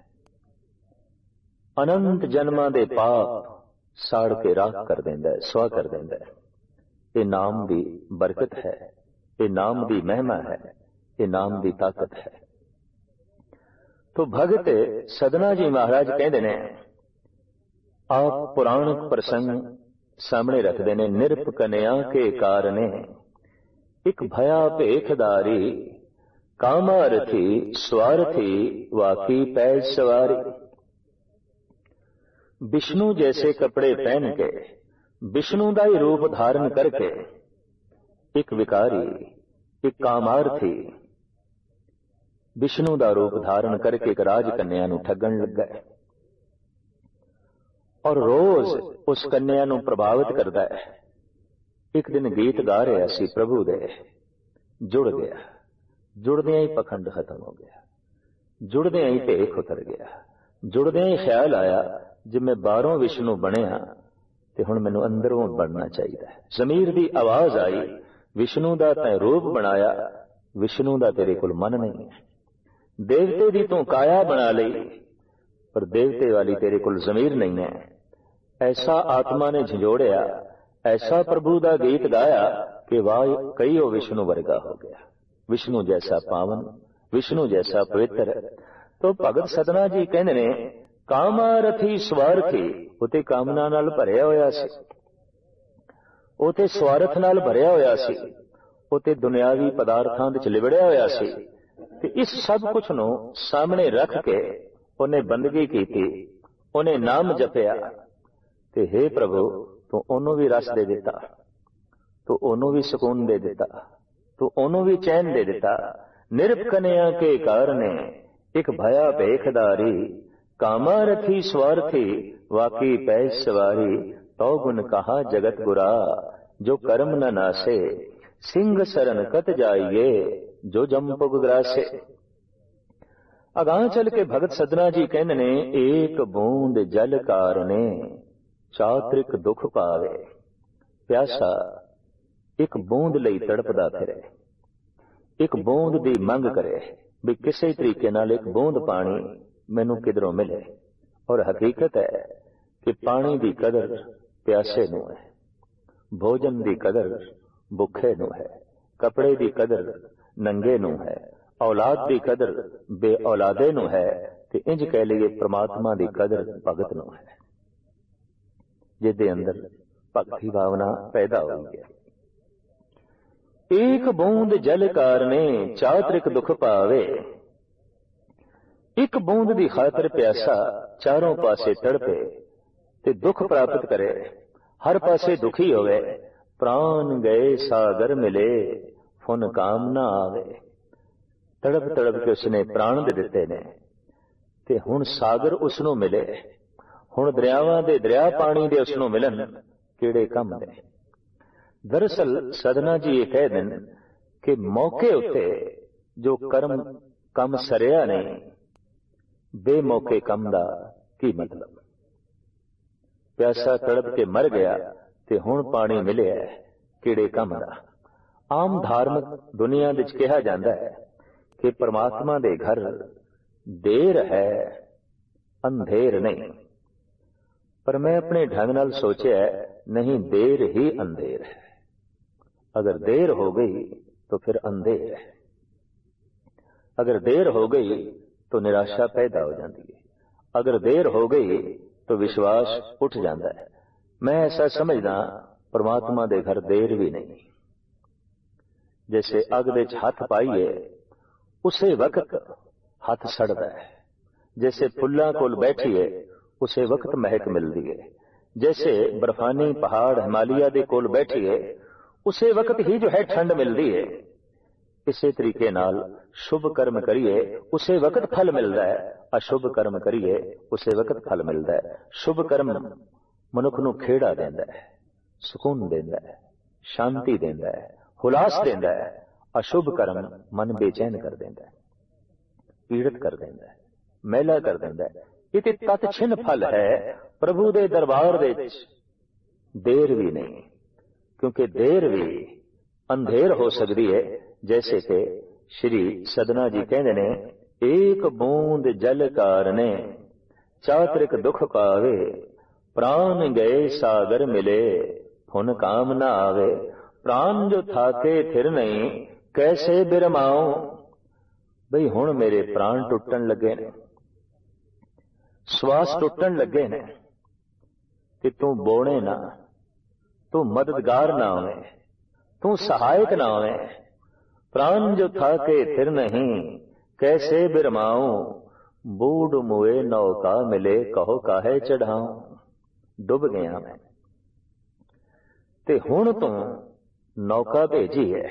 ਅਨੰਤ ਜਨਮਾਂ ਦੇ ਪਾਪ ਸਾੜ ਕੇ ਰਾਖ ਕਰ ਦਿੰਦਾ ਹੈ, ਸੁਆਹ ਕਰ ਦਿੰਦਾ ਹੈ। ਇਹ ਨਾਮ ਦੀ ਬਰਕਤ ਹੈ, ਇਹ ਨਾਮ ਦੀ ਮਹਿਮਾ ਹੈ, ਇਹ ਨਾਮ ਦੀ ਤਾਕਤ ਹੈ। ਤੋ ਭਗਤ ਸਦਨਾ ਜੀ ਮਹਾਰਾਜ ਕਹਿੰਦੇ ਨੇ, ਆਪ ਪੁਰਾਣਕ ਪ੍ਰਸੰਗ ਸਾਹਮਣੇ ਰੱਖਦੇ ਨੇ। ਨਿਰਪ ਕਨਿਆ ਕੇ ਕਾਰਨੇ, ਇੱਕ ਭਇਆ ਭੇਖਦਾਰੀ, ਕਾਮਾਰਥੀ ਸਵਾਰਥੀ, ਵਾਕੀ ਪੈਜ ਸਵਾਰੀ। ਵਿਸ਼ਨੂੰ ਜੈਸੇ ਕਪੜੇ ਪਹਿਨ ਕੇ, ਵਿਸ਼ਨੂੰ ਦਾ ਹੀ ਰੂਪ ਧਾਰਨ ਕਰਕੇ ਇੱਕ ਵਿਕਾਰੀ, ਇੱਕ ਕਾਮਾਰਥੀ, ਵਿਸ਼ਨੂੰ ਦਾ ਰੂਪ ਧਾਰਨ ਕਰਕੇ ਇੱਕ ਰਾਜ ਕੰਨਿਆ ਨੂੰ ਠੱਗਣ ਲੱਗਾ ਹੈ, ਔਰ ਰੋਜ਼ ਉਸ ਕੰਨਿਆ ਨੂੰ ਪ੍ਰਭਾਵਿਤ ਕਰਦਾ ਹੈ। ਇੱਕ ਦਿਨ ਗੀਤ ਗਾ ਰਿਹਾ ਸੀ ਪ੍ਰਭੂ ਦੇ, ਜੁੜ ਗਿਆ, ਜੁੜਦਿਆਂ ਹੀ ਪਖੰਡ ਖਤਮ ਹੋ ਗਿਆ, ਜੁੜਦਿਆਂ ਹੀ ਭੇਖ ਉਤਰ ਗਿਆ, ਜੁੜਦਿਆਂ ਹੀ ਖਿਆਲ ਆਇਆ, ਜੇ ਮੈਂ ਬਾਹਰੋਂ ਵਿਸ਼ਨੂੰ ਬਣਿਆ ਤੇ ਹੁਣ ਮੈਨੂੰ ਅੰਦਰੋਂ ਬਣਨਾ ਚਾਹੀਦਾ ਹੈ। ਜ਼ਮੀਰ ਦੀ ਆਵਾਜ਼ ਆਈ, ਵਿਸ਼ਨੂੰ ਦਾ ਤੈਂ ਰੂਪ ਬਣਾਇਆ, ਵਿਸ਼ਨੂੰ ਦਾ ਤੇਰੇ ਕੋਲ ਮਨ ਨਹੀਂ ਹੈ। ਦੇਵਤੇ ਦੀ ਤੂੰ ਕਾਇਆ ਬਣਾ ਲਈ, ਪਰ ਦੇਵਤੇ ਵਾਲੀ ਤੇਰੇ ਕੋਲ ਜ਼ਮੀਰ ਨਹੀਂ ਹੈ। ਐਸਾ ਆਤਮਾ ਨੇ ਝੰਜੋੜਿਆ, ਐਸਾ ਪ੍ਰਭੂ ਦਾ ਗੀਤ ਗਾਇਆ ਕਿ ਵਾਹ ਕਈ ਉਹ ਵਿਸ਼ਨੂੰ ਵਰਗਾ ਹੋ ਗਿਆ, ਵਿਸ਼ਨੂੰ ਜੈਸਾ ਪਾਵਨ, ਵਿਸ਼ਨੂੰ ਜੈਸਾ ਪਵਿੱਤਰ। ਤੋ ਭਗਤ ਸਦਨਾ ਜੀ ਕਹਿੰਦੇ ਨੇ, ਕਾਮਾਰਥੀ ਸਵਾਰਥੀ, ਉਤੇ ਕਾਮਨਾ ਨਾਲ ਭਰਿਆ ਹੋਇਆ ਸੀ, ਉਤੇ ਸਵਾਰਥ ਨਾਲ ਭਰਿਆ ਹੋਇਆ ਸੀ, ਉਤੇ ਦੁਨਿਆਵੀ ਪਦਾਰਥਾਂ ਵਿੱਚ ਲਿਬੜਿਆ ਹੋਇਆ ਸੀ। ਤੇ ਇਸ ਸਭ ਕੁਝ ਨੂੰ ਸਾਹਮਣੇ ਰੱਖ ਕੇ ਉਹਨੇ ਬੰਦਗੀ ਕੀਤੀ, ਉਹਨੇ ਨਾਮ ਜਪਿਆ, ਤੇ ਹੇ ਪ੍ਰਭੂ ਤੂੰ ਉਹਨੂੰ ਵੀ ਰਸ ਦੇ ਦਿੱਤਾ, ਤੂੰ ਉਹਨੂੰ ਵੀ ਸਕੂਨ ਦੇ ਦਿੱਤਾ, ਤੂੰ ਉਹਨੂੰ ਵੀ ਚੈਨ ਦੇ ਦਿੱਤਾ। ਨਿਰਪ ਕਨਿਆ ਕੇ ਕਾਰਨੇ, ਇੱਕ ਭਇਆ ਭੇਖਦਾਰੀ, ਕਾਮਾਰਥੀ ਸਵਾਰਥੀ, ਵਾਕੀ ਪੈਜ ਸਵਾਰੀ। ਤਉ ਗੁਣ ਕਹਾ ਜਗਤ ਗੁਰਾ, ਜੋ ਕਰਮ ਨ ਨਾਸੇ, ਸਿੰਘ ਸ਼ਰਨ ਕਤ ਜਾਈਏ, ਜੋ ਜੰਪੁਗ ਗਰਾਸੇ। ਅਗਾਂਹ ਚੱਲ ਕੇ ਭਗਤ ਸਦਨਾ ਜੀ ਕਹਿੰਦੇ ਨੇ, ਏਕ ਬੂੰਦ ਜਲ ਕਾਰਨੇ, ਚਾਤ੍ਰਿਕ ਦੁਖ ਪਾਵੇ। ਪਿਆਸਾ ਇੱਕ ਬੂੰਦ ਲਈ ਤੜਪਦਾ ਫਿਰੇ, ਇੱਕ ਬੂੰਦ ਦੀ ਮੰਗ ਕਰੇ ਵੀ ਕਿਸੇ ਤਰੀਕੇ ਨਾਲ ਇੱਕ ਬੂੰਦ ਪਾਣੀ ਮੈਨੂੰ ਕਿਧਰੋਂ ਮਿਲੇ। ਔਰ ਹਕੀਕਤ ਹੈ ਕਿ ਪਾਣੀ ਦੀ ਕਦਰ ਪਿਆਸੇ ਨੂੰ ਹੈ, ਭੋਜਨ ਦੀ ਕਦਰ ਭੁੱਖੇ ਨੂੰ ਹੈ, ਕੱਪੜੇ ਦੀ ਕਦਰ ਨੰਗੇ ਨੂੰ ਹੈ, ਔਲਾਦ ਦੀ ਕਦਰ ਬੇ ਔਲਾਦੇ ਨੂੰ ਹੈ, ਤੇ ਇੰਜ ਕਹਿ ਲਈਏ ਪ੍ਰਮਾਤਮਾ ਦੀ ਕਦਰ ਭਗਤ ਨੂੰ ਹੈ, ਜਿਹਦੇ ਅੰਦਰ ਭਗਤੀ ਭਾਵਨਾ ਪੈਦਾ ਹੋਈ ਹੈ। ਏਕ ਬੂੰਦ ਜਲ ਕਾਰਨੇ, ਚਾਤ੍ਰਿਕ ਦੁਖ ਪਾਵੇ। ਇੱਕ ਬੂੰਦ ਦੀ ਖਾਤਰ ਪਿਆਸਾ ਚਾਰੋਂ ਪਾਸੇ ਤੜਪੇ ਤੇ ਦੁੱਖ ਪ੍ਰਾਪਤ ਕਰੇ, ਹਰ ਪਾਸੇ ਦੁਖੀ ਹੋਵੇ। ਪ੍ਰਾਨ ਗਏ ਸਾਗਰ ਮਿਲੇ, ਫੁਨ ਕਾਮ ਨਾ ਆਵੇ। ਤੜਪ ਤੜਪ ਕੇ ਉਸਨੇ ਪ੍ਰਾਣ ਦੇ ਦਿੱਤੇ ਨੇ, ਤੇ ਹੁਣ ਸਾਗਰ ਉਸ ਨੂੰ ਮਿਲੇ, ਹੁਣ ਦਰਿਆਵਾਂ ਦੇ ਦਰਿਆ ਪਾਣੀ ਦੇ ਉਸ ਨੂੰ ਮਿਲਣ, ਕਿਹੜੇ ਕੰਮ ਨੇ। ਦਰਅਸਲ ਸਦਨਾ ਜੀ ਇਹ ਕਹਿ ਦੇਣ ਕਿ ਮੌਕੇ ਉੱਤੇ ਜੋ ਕੰਮ ਸਰਿਆ ਨਹੀਂ, ਬੇਮੌਕੇ ਕੰਮ ਦਾ ਕੀ ਮਤਲਬ। ਪਿਆਸਾ ਤੜਪ ਕੇ ਮਰ ਗਿਆ ਤੇ ਹੁਣ ਪਾਣੀ ਮਿਲਿਆ, ਕਿਹੜੇ ਕੰਮ ਦਾ। ਆਮ ਧਾਰਮਿਕ ਦੁਨੀਆ ਵਿੱਚ ਕਿਹਾ ਜਾਂਦਾ ਹੈ ਕਿ ਪਰਮਾਤਮਾ ਦੇ ਘਰ ਦੇਰ ਹੈ, ਅੰਧੇਰ ਨਹੀਂ। ਪਰ ਮੈਂ ਆਪਣੇ ਢੰਗ ਨਾਲ ਸੋਚਿਆ, ਨਹੀਂ, ਦੇਰ ਹੀ ਅੰਧੇਰ ਹੈ। अगर देर हो गई तो फिर अंधेर है, अगर देर हो गई तो निराशा पैदा हो जाती है, अगर देर हो गई तो विश्वास उठ जाता है। मैं ऐसा समझदा परमात्मा दे घर देर भी नहीं। जैसे अग विच हथ पाईए उसे वक्त हथ सड़दा है, जैसे फुल्लां कोल बैठीए उसे वक्त महक मिलदी है, जैसे बर्फानी पहाड़ हिमालय दे कोल बैठीए उसे वक्त ही जो है ठंड मिलती है। इसे तरीके नाल शुभ कर्म करिए उसे वक्त फल मिलता है, अशुभ कर्म करिए उसे वक्त फल मिलता है। शुभ कर्म मनुख नूं खेड़ा देंदा है, सुकून देंदा है, शांति देंदा है, हुलास देंदा है। अशुभ कर्म मन बेचैन कर देंदा है, पीड़ित कर देंदा है, मैला कर देंदा है। इते तत्छिन फल है प्रभु दे दरबार दे विच देर भी नहीं, क्योंकि देर भी अंधेर हो सकती है। जैसे कि श्री सदना जी कहते ने, एक बूंद जल कारणे चातरिक दुख पावे, प्राण गए सागर मिले हुन काम ना आवे। प्राण जो थाके थिर नहीं कैसे बिरमाओ। बई हुण मेरे प्राण टुटन लगे ने, श्वास टुटन लगे ने, कि तू बोने ना, तू मददगार ना होवे, तू सहायक ना होवे। प्राण जो था के थिर नहीं कैसे बिरमाऊं, बूढ़ मुए नौका मिले कहो काहे चढ़ाऊं। डुब गया मैं ते हुण तू नौका भेजी है,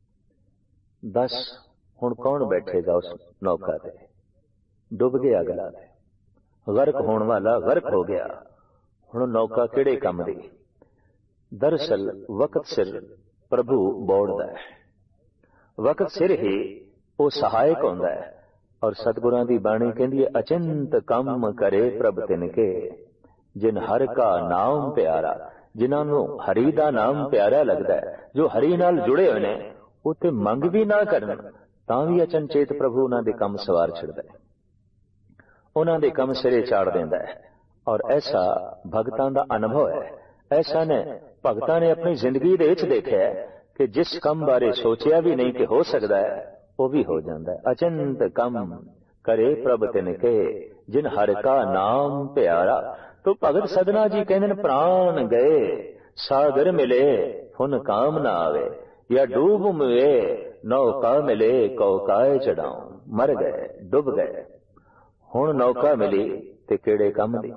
दस हुण कौन बैठेगा उस नौका ते। डुब गया अगला, गर्क होने वाला गर्क हो गया, हुण नौका किहड़े काम दी। दरअसल वक्त सिर प्रभु बोड़दा है, वक्त सिर ही वो सहायक होंदा है। और सतगुरां दी बाणी कहंदी है, अचिंत कम करे प्रभ तिनके जिन हर का नाम प्यारा। जिन्हां नूं हरि दा नाम प्यारा लगदा है, जो हरि नाल जुड़े होए ने, उत्ते मंग भी ना करन तां भी अचनचेत प्रभु उन्हां दे काम सवार छड़दा है, उन्हां दे काम सिरे चाड़ देंदा है। और ऐसा भगतां दा अनुभव है, ऐसा ने भगतां ने अपनी जिंदगी दे विच देखिया कि जिस कम बारे सोचिया भी नहीं कि हो सकता है, वो भी हो जाता है। अचिंत कम करे प्रभ तिनके जिन हर का नाम प्यारा। तो भगत सदना जी कहते हैं, प्राण गए सागर मिले हुन काम ना आवे, या डूब मुए नौका मिले कौकाए चढ़ाऊं। मर गए, डूब गए, हुन नौका मिली ते केड़े काम दी।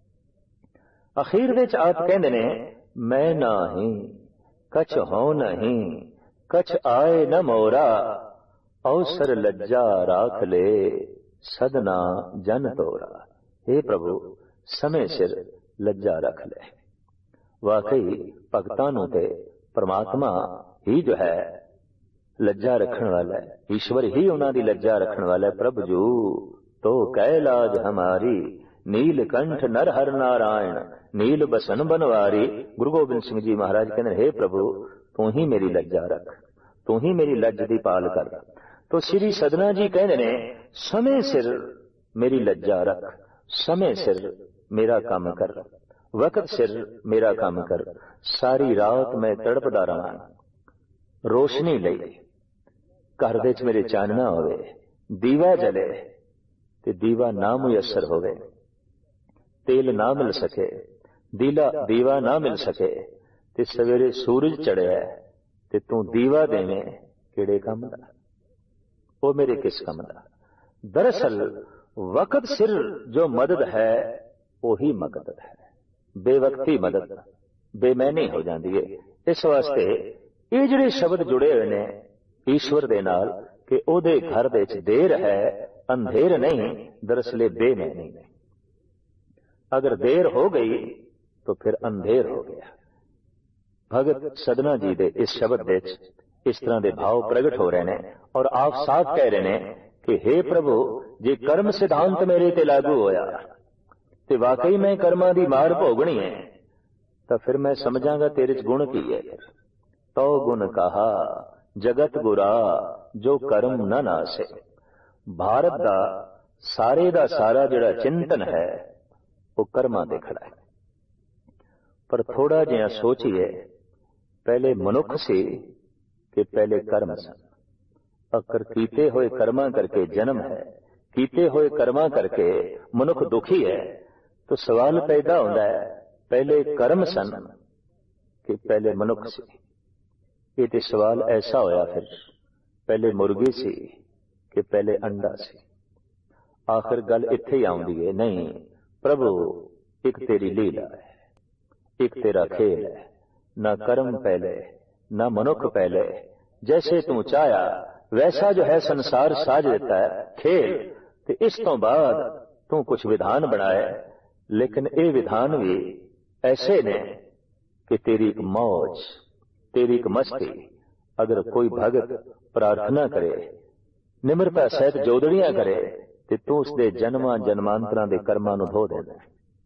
अखीर विच आप कहते ने, मैं नाही कछ हो नहीं कछ आए न मोरा, अवसर लज्जा राख ले सदना जन तोरा। हे प्रभु समय सिर लज्जा रख ले। वाकई भगतां नूं ते परमात्मा ही जो है लज्जा रखने वाला है, ईश्वर ही उन्हां दी लज्जा रखने वाला है। प्रभु जू तो कैलाज हमारी नीलकंठ नर हर नारायण नील बसन बनवारी। गुरु गोबिंद सिंह जी महाराज कहते हे प्रभु तू ही मेरी लज्जा रख, तू ही मेरी लज्ज दी पाल कर। तो श्री सदना जी कहते ने, समय सिर मेरी लज्जा रख, समय सिर मेरा काम कर, वक्त सिर मेरा काम कर। सारी रात मैं तड़पदा रहा, रोशनी लई घर दे च मेरे चानना होवे, दीवा जले ते दीवा ना मुयसर होवे, तेल ना मिल सके, दीवा ना मिल सके, ते सवेरे सूरज चढ़िया ते तू दीवा देवे, किहड़े काम दा, वो मेरे किस काम दा। दरअसल वक्त सिर जो मदद है वही मदद है, बेवक्ती मदद बेमैनी हो जाती है। इस वास्ते ये जिहड़े शब्द जुड़े हुए ने ईश्वर दे नाल कि ओदे घर दे च देर है अंधेर नहीं, दरअसल बेमैनी नहीं। अगर देर हो गई तो फिर अंधेर हो गया। भगत सदना जी दे इस शब्द विच इस तरह के भाव प्रगट हो रहे हैं और आप साफ कह रहे हैं कि हे प्रभु, जे कर्म सिद्धांत मेरे ते लागू होया ते वाकई मैं कर्मां दी मार भोगनी है, तो फिर मैं समझांगा तेरे च गुण की है। तो गुण कहा जगत गुरा जो कर्म न नासे। भारत दा सारा जिहड़ा चिंतन है वो कर्मां दे खड़ा है। पर थोड़ा जिहा सोचिए, पहले मनुख सी कि पहले कर्म सन। अगर कीते हुए कर्मां करके जन्म है, कीते हुए कर्मां करके मनुख दुखी है, तो सवाल पैदा होता है पहले कर्म सन कि पहले मनुख सी। ये तो सवाल ऐसा होया फिर पहले मुर्गी सी कि पहले अंडा सी। आखिर गल इत्थे ही आउंदी है, नहीं प्रभु एक तेरी लीला है, एक तेरा खेल है, ना कर्म पहले ना मनुख पहले, जैसे तू चाया वैसा जो है संसार साज देता है खेल। तो इस तो बाद तू कुछ विधान बनाए, लेकिन ये विधान भी ऐसे ने कि तेरी एक मौज, तेरी एक मस्ती। अगर कोई भगत प्रार्थना करे, निम्रता सहित जोदड़ियां करे, तो तू उसके जन्मां जन्मांतरां दे कर्मां नूं धो देना,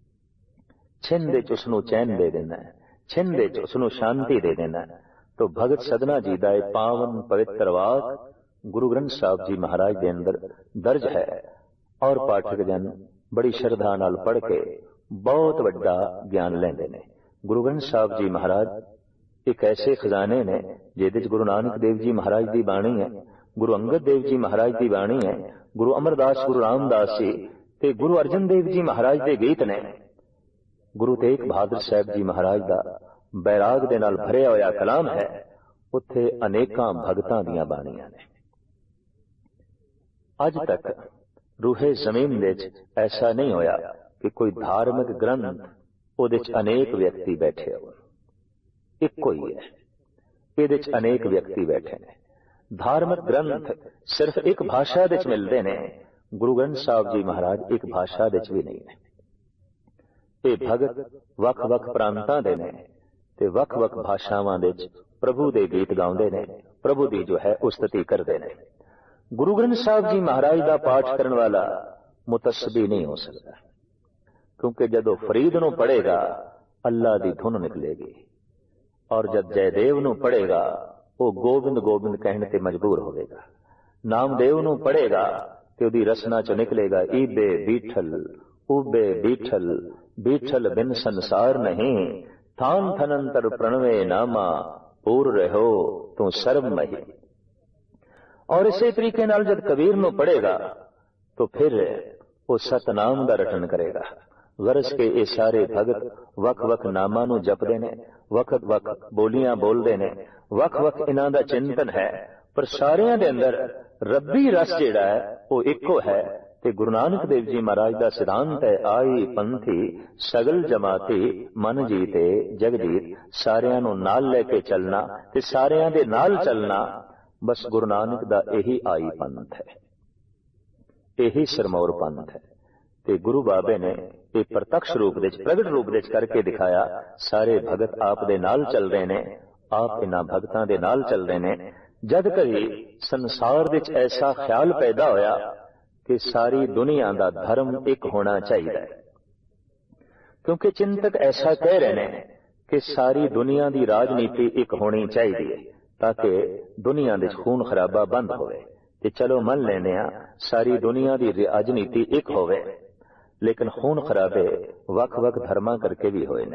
छिन दे च उसनूं चैन दे देना, छिन दे च उसनूं शांति दे देना। तो भगत सदना जी का पावन पवित्र वाक गुरु ग्रंथ साहब जी महाराज के अंदर दर्ज है और पाठक जन बड़ी श्रद्धा नाल पढ़ के बहुत वड्डा ज्ञान लेंदे ने। गुरु ग्रंथ साहब जी महाराज एक ऐसे खजाने ने जिहदे गुरु नानक देव जी महाराज की बाणी है, गुरु अंगद देव जी महाराज की बाणी है, गुरु अमरदास गुरु रामदास जी ते गुरु अर्जन देव जी महाराज के गीत ने, गुरु तेग बहादुर साहब जी महाराज का बैराग दे नाल भरिया होया कलाम है, उत्थे अनेकां भगतां दीयां बाणियां ने। अज तक रूहे जमीन विच ऐसा नहीं होया कि कोई धार्मिक ग्रंथ उहदे च अनेक व्यक्ति बैठे हो, इक्को ही है, इहदे च अनेक व्यक्ति बैठे ने। धार्मिक ग्रंथ सिर्फ एक भाषा दे च मिलदे ने, गुरु ग्रंथ साहब जी महाराज एक भाषा दे च भी नहीं ने। ये भगत वख वख प्रांतां दे ने ते वख वख भाषावां दे च प्रभु दे गीत गाउंदे ने, प्रभु दी जो है उस्तति करदे ने। गुरु ग्रंथ साहब जी महाराज का पाठ करने वाला मुतस्बी नहीं हो सकता, क्योंकि जदों फरीद नूं पढ़ेगा अल्लाह दी धुन निकलेगी, और जब जयदेव नूं पढ़ेगा वो गोबिंद गोबिंद कहने ते मजबूर होगा। नामदेव नूं पढ़ेगा तो उहदी रसना चो निकलेगा ईबे बीठल उबे बीठल, बीठल बिन संसार नहीं, थान थनंतर प्रणवे नामा, पूर रहो तू सर्वमही। और इसी तरीके नाल जब कबीर नूं पढ़ेगा तो फिर वो सतनाम दा रटन करेगा। गरज के ये सारे भगत वख वख नामां नूं जपदे ने, वख वख बोलियां बोलदे ने, वख वख इन्हां दा चिंतन है, पर सारियां दे अंदर रब्बी रस जिहड़ा है वो इक्को है। ते गुरु नानक देव जी महाराज का सिद्धांत है, आई पंथी सगल जमाती मन जीते जगजीत। सारियां नूं नाल लेके चलना ते सारियां दे नाल चलना, बस गुरु नानक दा यही आई पंथ है, यही सिरमौर पंथ है। ते गुरु बाबे ने एक प्रत्यक्ष रूप दे प्रगट रूप दे करके दिखाया। सारे भगत आप दे नाल चल रहे ने, आप इन्हां भगतां दे नाल चल रहे ने। जद कभी संसार दे ऐसा ख्याल पैदा होया कि सारी दुनिया दा धर्म एक होना चाहिए, क्योंकि चिंतक ऐसा कह रहे हैं कि सारी दुनिया की राजनीति एक होनी चाहिए ताकि दुनिया दे खून खराबा बंद होवे। ते चलो मन लेने सारी दुनिया की राजनीति एक होवे, लेकिन खून खराबे वख वख धर्मा करके भी होए ने,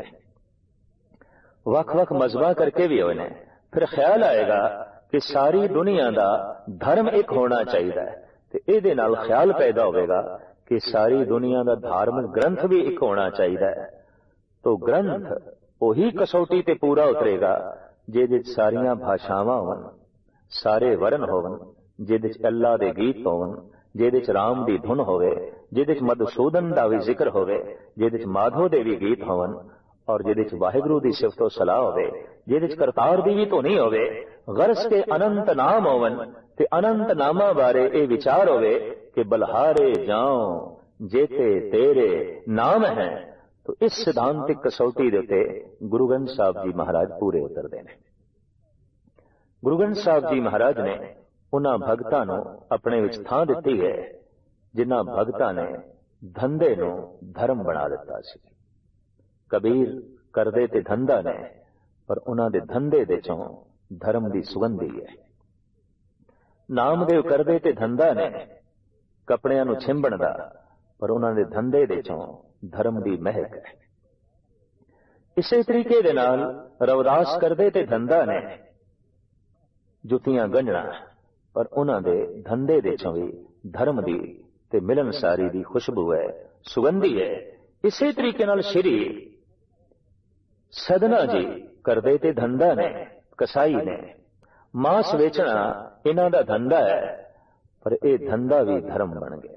वख वख मजहबा करके भी होए ने। फिर ख्याल आएगा कि सारी दुनिया का धर्म एक होना चाहिए, ते इहदे नाल ख्याल पैदा होगा कि सारी दुनिया का धार्मिक ग्रंथ भी एक होना चाहिए। तो ग्रंथ वही कसौटी ते पूरा उतरेगा जिहदे सारियां भाषावां होवन, सारे वर्ण होवन, जिहदे अल्लाह दे गीत होवन, जिहदे राम दी धुन होवे, जिहदे मधुसूदन दा भी जिक्र होवे, जिहदे माधो दे भी गीत होवन, और जिहदे वाहिगुरू दी सिफतो सलाह होवे, जिहदे करतार दी भी धुनी होवे। गरज के अनंत नाम होवन ते अनंत नामा बारे ये विचार होवे कि बलहारे जाओ जेते तेरे नाम है। तो इस सिद्धांतिक कसौटी दे उत्ते गुरु ग्रंथ साहब जी महाराज पूरे उतरते हैं। गुरु ग्रंथ साहब जी महाराज ने उन्हां भगतां नूं अपने विच थां दित्ती है जिन्हां भगतां ने धंधे नूं धर्म बना दिता सी। कबीर करदे ते धंधा ने, पर उन्हां दे धंधे दे चों धर्म दी सुगंधी है। नामदेव करदे ते धंधा ने कपड़ियां नूं छिंबण दा, पर उन्हां दे धंधे दे चों धर्म दी महक है। इसे तरीके दे नाल रविदास करदे ते धंधा ने जुतियां गंढणा, पर उन्हां दे धंधे दे चों भी धर्म दी ते मिलनसारी दी खुशबू है, सुगंधी है। इसे तरीके नाल श्री सदना जी करदे ते धंधा ने, कसाई ने, मांस वेचना इन्हां दा धंधा है, पर यह धंधा भी धर्म बन गया।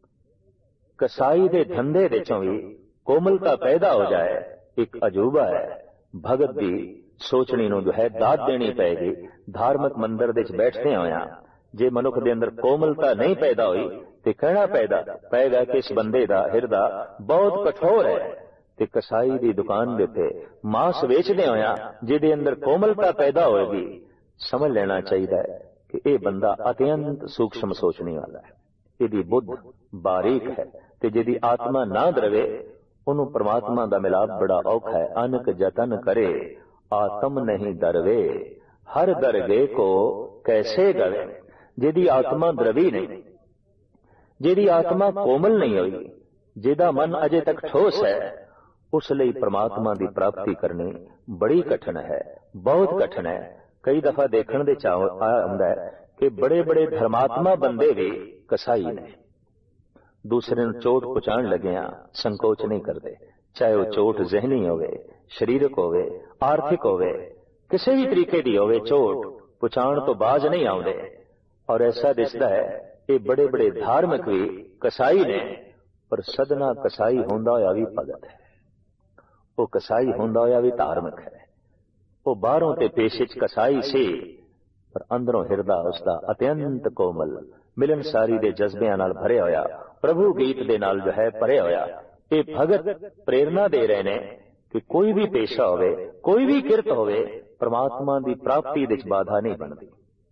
कसाई दे धंधे दे चों भी कोमलता पैदा हो जाए, एक अजूबा है। भगत दी सोचनी नूं जो है दाद देनी पैगी। धार्मिक मंदिर दे बैठदे होया जे मनुख दे अंदर कोमलता नहीं पैदा हुई ते कहना पैगा कि इस बंदे दा हिरदा बहुत कठोर है। ते कसाई दी दुकान दे उत्ते मांस वेचदे होया जिहदे अंदर कोमलता पैदा होएगी, समझ लेना चाहिए कि यह बंदा अत्यंत सूक्ष्म सोचने वाला है। यदि बुद्ध बारीक है ते जिहदी आत्मा ना द्रवे उन्हों परमात्मा दा मिलाप बड़ा औखा है। अनक जतन करे आत्म नहीं दरवे, हर दरगे को कैसे गवे। जिहदी आत्मा द्रवी नहीं, जिहदी आत्मा कोमल नहीं हुई, जिहदा मन अजे तक ठोस है, उस लिए परमात्मा की प्राप्ति करनी बड़ी कठिन है, बहुत कठिन है। कई दफा देखने दे चाह आंदा है कि बड़े बड़े धर्मात्मा बंदे भी कसाई ने। दूसरे नूं चोट पहुंचाण लगिया संकोच नहीं करते, चाहे वह चोट जहनी होवे, शरीरक होवे, आर्थिक होवे, किसी भी तरीके की होवे, चोट पहुंचाण तो बाज नहीं आउंदे। और ऐसा दिसदा है ये बड़े बड़े धार्मिक भी कसाई ने, पर सदना कसाई होंदा होया भी भगत है, वो कसाई होंदा होया भी धार्मिक है। वो बाहरों ते पेशे च कसाई सी, पर अंदरों हिरदा उसका अत्यंत कोमल मिलनसारी दे जज्बियां नाल भरे होया, प्रभु गीत दे नाल जो है भरे होया। ये भगत प्रेरणा दे रहे ने कि कोई भी पेशा होवे, कोई भी किरत होवे, परमात्मा की प्राप्ति दे बाधा नहीं बनती।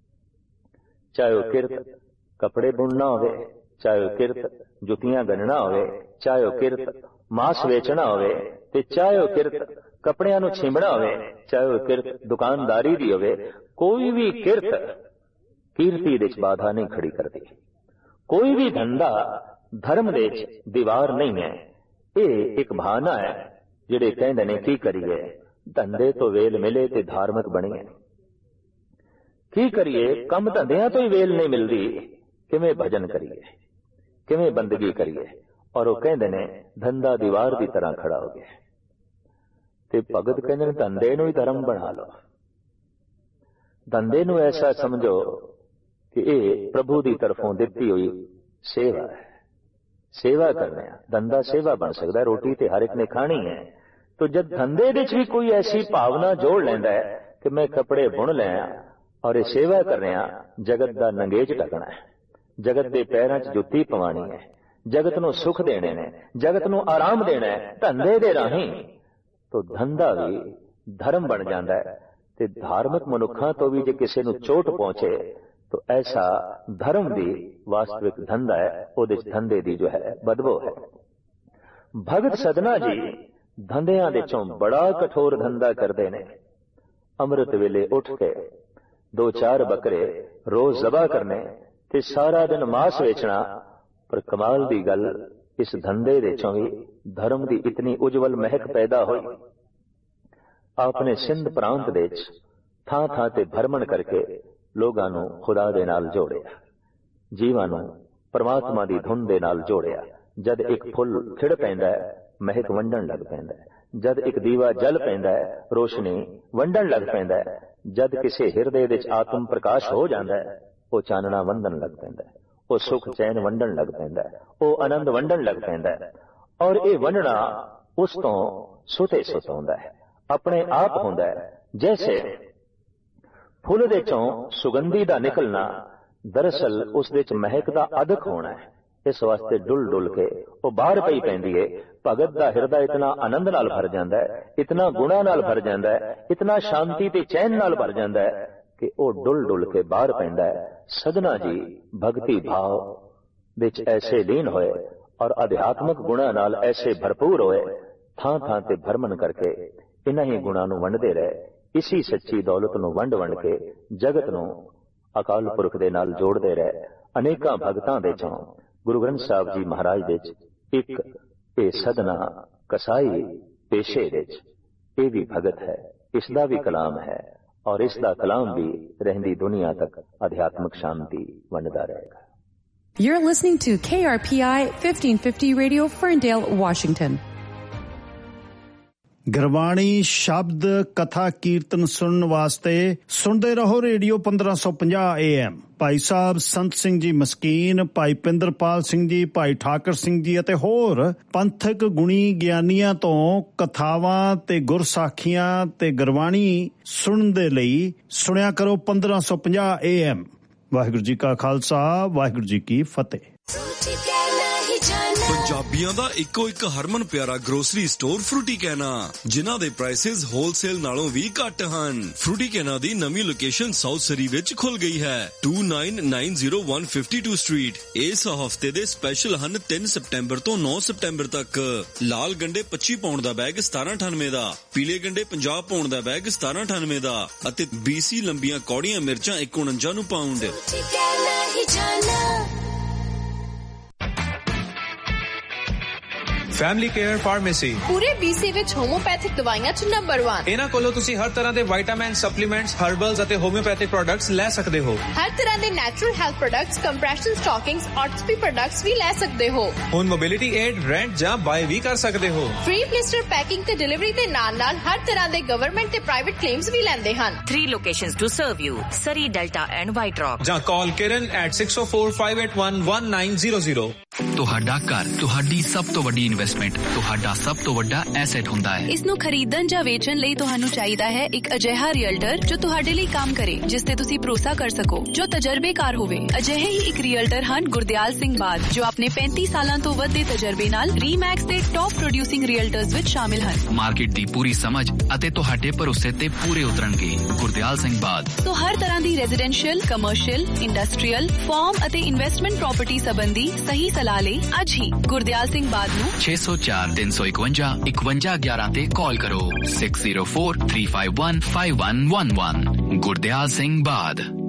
चाहे वह किरत कपड़े बुनना होवे, चाहे वह किरत जुतियां गणना होवे, चाहे वह किरत मांस वेचना होवे, ते चाहे वह किरत कपड़ियां नूं छींबना होवे, चाहे वह किरत दुकानदारी दी होवे, कोई भी किरत कीर्ति दे बाधा नहीं खड़ी करती। कोई भी धंधा धर्म दे दीवार नहीं है। ये एक बहाना है जिहड़े कहंदे ने की करिए, धंधे तो वेल मिले ते धार्मिक बणीए। की करिए, कम धंधियां तो ही वेल नहीं मिलती, किवें भजन करिए, किवें बंदगी करिए। और वो कहंदे ने धंधा दीवार की तरह खड़ा हो गया। ते भगत कहंदे ने धंधे नूं ही धर्म बना लो। धंधे नूं ऐसा समझो कि ये प्रभु की तरफों दिती हुई सेवा है, सेवा करने। धंधा सेवा बन सकता है, रोटी तो हर एक ने खानी है। तो जब धंधे विच भी कोई ऐसी भावना जोड़ लेंदा है कि मैं कपड़े बुन लिया और ये सेवा कर रहा, जगत का नंगेज ढकना है, जगत के पैरों च जुत्ती पवानी है, जगत नूं सुख देने ने, जगत नूं आराम देना है धंधे दे राही, तो धंधा भी धर्म बन जाता है। ते धार्मिक मनुखों तो भी जे किसी नूं चोट पहुंचे तो ऐसा धर्म भी वास्तविक धंधा है, उहदे धंधे दी जो है बदबू है। भगत सदना जी धंधियां दे चों बड़ा कठोर धंधा करते ने। अमृत वेले उठ के 2-4 बकरे रोज जबा करने ते सारा दिन मांस वेचना। पर कमाल दी गल, इस धंधे दे चों भी धर्म दी इतनी उज्जवल महक पैदा हुई। आपने सिंध प्रांत दे थां थां ते भ्रमण करके लोगां नूं खुदा दे नाल जोड़िया, जीवां नूं परमात्मा दी धुन दे नाल जोड़िया। जद एक फुल खिड़ पैंदा है, महक वंडण लग पैंदा है। जद एक दीवा जल पैंदा है, रोशनी वंडण लग पैंदा है। जद किसी हिरदे विच आत्म प्रकाश हो जाता है, वो चानना वंडण लग पैंदा है, वो सुख चैन वंडण लग पैंदा है, वो आनंद वंडण लग पैंदा है। और ये वंडना उस तो सुते सुत होंदा है, अपने आप होंदा है। जैसे फुल दे चों सुगंधी दा निकलना ਦਰਅਸਲ ਉਸ ਦੇ ਚ ਮਹਿਕ ਦਾ ਅਦਕ ਹੋਣਾ ਹੈ। ਇਸ ਵਾਸਤੇ ਡੁੱਲ ਡੁੱਲ ਕੇ ਉਹ ਬਾਹਰ ਪਈ ਪੈਂਦੀ ਏ। ਭਗਤ ਦਾ ਹਿਰਦਾ ਇਤਨਾ ਆਨੰਦ ਨਾਲ ਭਰ ਜਾਂਦਾ ਹੈ, ਇਤਨਾ ਗੁਣਾ ਨਾਲ ਭਰ ਜਾਂਦਾ ਹੈ, ਇਤਨਾ ਸ਼ਾਂਤੀ ਤੇ ਚੈਨ ਨਾਲ ਭਰ ਜਾਂਦਾ ਹੈ ਕਿ ਉਹ ਡੁੱਲ ਡੁੱਲ ਕੇ ਬਾਹਰ ਪੈਂਦਾ ਹੈ। ਸਧਨਾ ਜੀ ਭਗਤੀ ਭਾਵ ਵਿੱਚ ਐਸੇ ਲੀਨ ਹੋਏ ਔਰ ਅਧਿਆਤਮਕ ਗੁਣਾ ਨਾਲ ਐਸੇ ਭਰਪੂਰ ਹੋਏ, ਥਾਂ ਥਾਂ ਤੇ ਭਰਮਣ ਕਰਕੇ ਇਨ੍ਹਾਂ ਹੀ ਗੁਣਾਂ ਨੂੰ ਵੰਡਦੇ ਰਹੇ। ਇਸੀ ਸੱਚੀ ਦੌਲਤ ਨੂੰ ਵੰਡ ਵੰਡ ਕੇ ਜਗਤ ਨੂੰ ਅਕਾਲ ਪੁਰਖ ਦੇ ਨਾਲ ਜੋੜਦੇ ਰਹੇ। ਅਨੇਕਾਂ ਭਗਤਾਂ ਦੇ ਚੋਂ ਗੁਰੂ ਗ੍ਰੰਥ ਸਾਹਿਬ ਜੀ ਮਹਾਰਾਜ ਦੇ ਇੱਕ ਇਹ ਸਦਨਾ ਕਸਾਈ ਪੇਸ਼ੇ ਵਿੱਚ ਇਹ ਵੀ ਭਗਤ ਹੈ, ਇਸ ਦਾ ਵੀ ਕਲਾਮ ਹੈ ਔਰ ਇਸ ਦਾ ਕਲਾਮ ਵੀ ਰਹਿੰਦੀ ਦੁਨੀਆ ਤੱਕ ਅਧਿਆਤਮਕ ਸ਼ਾਂਤੀ ਵੰਡਦਾ ਰਹੇਗਾ। You're listening to KRPI 1550 Radio, Ferndale, Washington. Gurbani ਸ਼ਬਦ ਕਥਾ ਕੀਰਤਨ ਸੁਣਨ ਵਾਸਤੇ ਸੁਣਦੇ ਰਹੋ ਰੇਡੀਓ 1550 AM। ਭਾਈ ਸਾਹਿਬ ਸੰਤ ਸਿੰਘ ਜੀ ਮਸਕੀਨ, ਭਾਈ ਪਿੰਦਰਪਾਲ ਸਿੰਘ ਜੀ, ਭਾਈ ਠਾਕਰ ਸਿੰਘ ਜੀ ਅਤੇ ਹੋਰ ਪੰਥਕ ਗੁਣੀ ਗਿਆਨੀਆਂ ਤੋਂ ਕਥਾਵਾਂ ਤੇ ਗੁਰਸਾਖੀਆਂ ਤੇ ਗੁਰਬਾਣੀ ਸੁਣਨ ਦੇ ਲਈ ਸੁਣਿਆ ਕਰੋ 1550 AM। ਵਾਹਿਗੁਰੂ ਜੀ ਕਾ ਖਾਲਸਾ, ਵਾਹਿਗੁਰੂ ਜੀ ਕੀ ਫਤਿਹ। ਪੰਜਾਬੀਆਂ ਦਾ ਇੱਕੋ ਇੱਕ ਹਰਮਨ ਪਿਆਰਾ ਗਰੋਸਰੀ ਸਟੋਰ ਫਰੂਟੀ ਕੈਨਾ, ਜਿਨ੍ਹਾਂ ਦੇ ਪ੍ਰਾਈਸਿਸ ਹੋਲਸੇਲ ਨਾਲੋਂ ਵੀ ਘੱਟ ਹਨ। ਫਰੂਟੀ ਕੈਨਾ ਦੀ ਨਵੀਂ ਲੋਕੇਸ਼ਨ ਸਾਊਥ ਸਰੀ ਵਿੱਚ ਖੁੱਲ ਗਈ ਹੈ, 2990 ਸਟਰੀਟ। ਇਸ ਹਫਤੇ ਦੇ ਸਪੈਸ਼ਲ ਹਨ 3 ਸਤੰਬਰ ਤੋਂ 9 ਸਤੰਬਰ ਤੱਕ। ਲਾਲ ਗੰਡੇ 25 ਪਾਉਂਡ ਦਾ ਬੈਗ 1798 ਦਾ, ਪੀਲੇ ਗੰਡੇ 50 ਪਾਉਂਡ ਦਾ ਬੈਗ 1798 ਦਾ ਅਤੇ BC ਲੰਬੀਆਂ ਕੌੜੀਆਂ ਮਿਰਚਾਂ 149 ਨੂੰ ਪਾਉਂਡ। ਫੈਮਿਲੀ ਕੇਅਰ ਫਾਰਮੇਸੀ ਪੂਰੇ BC ਵਿੱਚ ਹੋਮੋਪੈਥਿਕ ਦਵਾਈਆਂ 'ਚ ਨੰਬਰ 1। ਇਹਨਾਂ ਕੋਲੋਂ ਤੁਸੀਂ ਹਰ ਤਰ੍ਹਾਂ ਦੇ ਵਿਟਾਮਿਨ, ਸਪਲੀਮੈਂਟਸ, ਹਰਬਲਸ ਅਤੇ ਹੋਮਿਓਪੈਥਿਕ ਪ੍ਰੋਡਕਟਸ ਲੈ ਸਕਦੇ ਹੋ। ਹਰ ਤਰ੍ਹਾਂ ਦੇ natural health products, compression ਸਟਾਕਿੰਗਸ, ਆਰਥੋਪੀ products ਵੀ ਲੈ ਸਕਦੇ ਹੋ। ਹੁਣ ਮੋਬਿਲਿਟੀ ਏਡ, ਰੈਂਟ ਜਾਂ ਬਾਏ ਵੀ ਕਰ ਸਕਦੇ ਹੋ। ਫ੍ਰੀ ਪਲਿਸਟਰ ਪੈਕਿੰਗ ਤੇ ਡਿਲੀਵਰੀ ਦੇ ਨਾਲ-ਨਾਲ ਹਰ ਤਰ੍ਹਾਂ ਦੇ ਗਵਰਨਮੈਂਟ ਤੇ ਪ੍ਰਾਈਵੇਟ ਕਲੇਮਸ ਵੀ ਲੈਂਦੇ ਹਨ। 3 locations to serve you: Surrey, Delta and White Rock. ਜਾਂ ਕਾਲ ਕਿਰਨ at 6045811900। ਤੁਹਾਡਾ ਘਰ ਤੁਹਾਡੀ ਸਭ ਤੋਂ ਵੱਡੀ ਇਨਵੈਸਟਮੈਂਟ, ਤੁਹਾਡਾ ਸਭ ਤੋਂ ਵੱਡਾ ਐਸੈਟ ਹੁੰਦਾ ਹੈ। ਇਸ ਨੂੰ ਖਰੀਦਣ ਜਾਂ ਵੇਚਣ ਲਈ ਤੁਹਾਨੂੰ ਚਾਹੀਦਾ ਹੈ ਇੱਕ ਅਜਿਹਾ ਰੀਅਲਟਰ ਜੋ ਤੁਹਾਡੇ ਲਈ ਕੰਮ ਕਰੇ, ਜਿਸ ਤੇ ਤੁਸੀਂ ਭਰੋਸਾ ਕਰ ਸਕੋ, ਜੋ ਤਜਰਬੇਕਾਰ ਹੋਵੇ। ਅਜਿਹੇ ਹੀ ਇੱਕ ਰੀਅਲਟਰ ਹਨ ਗੁਰਦਿਆਲ ਸਿੰਘ ਬਾਦ, ਜੋ ਆਪਣੇ 35 ਸਾਲਾਂ ਤੋਂ ਵੱਧ ਦੇ ਤਜਰਬੇ ਨਾਲ ਰੀਮੈਕਸ ਦੇ ਟੌਪ ਪ੍ਰੋਡਿਊਸਿੰਗ ਰੀਅਲਟਰਸ ਵਿੱਚ ਸ਼ਾਮਿਲ ਹਨ। ਮਾਰਕੀਟ ਦੀ ਪੂਰੀ ਸਮਝ ਅਤੇ ਤੁਹਾਡੇ ਭਰੋਸੇ ਤੇ ਪੂਰੇ ਉਤਰਨਗੇ। ਗੁਰਦਿਆਲ ਸਿੰਘ ਬਾਦ। ਸੋ ਹਰ ਤਰ੍ਹਾਂ ਦੀ ਰੈਜ਼ੀਡੈਂਸ਼ੀਅਲ, ਕਮਰਸ਼ੀਅਲ, ਇੰਡਸਟਰੀਅਲ, ਫਾਰਮ ਅਤੇ ਇਨਵੈਸਟਮੈਂਟ ਪ੍ਰਾਪਰਟੀ ਸੰਬੰਧੀ ਸਹੀ ਸਲਾਹ ਲਈ ਅੱਜ ਹੀ ਗੁਰਦਿਆਲ ਸਿੰਘ ਬਾਦ ਨੂੰ 6043515111 ਤੇ ਕਾਲ ਕਰੋ। 6043515111। ਗੁਰਦਿਆਲ ਸਿੰਘ ਬਾਦ।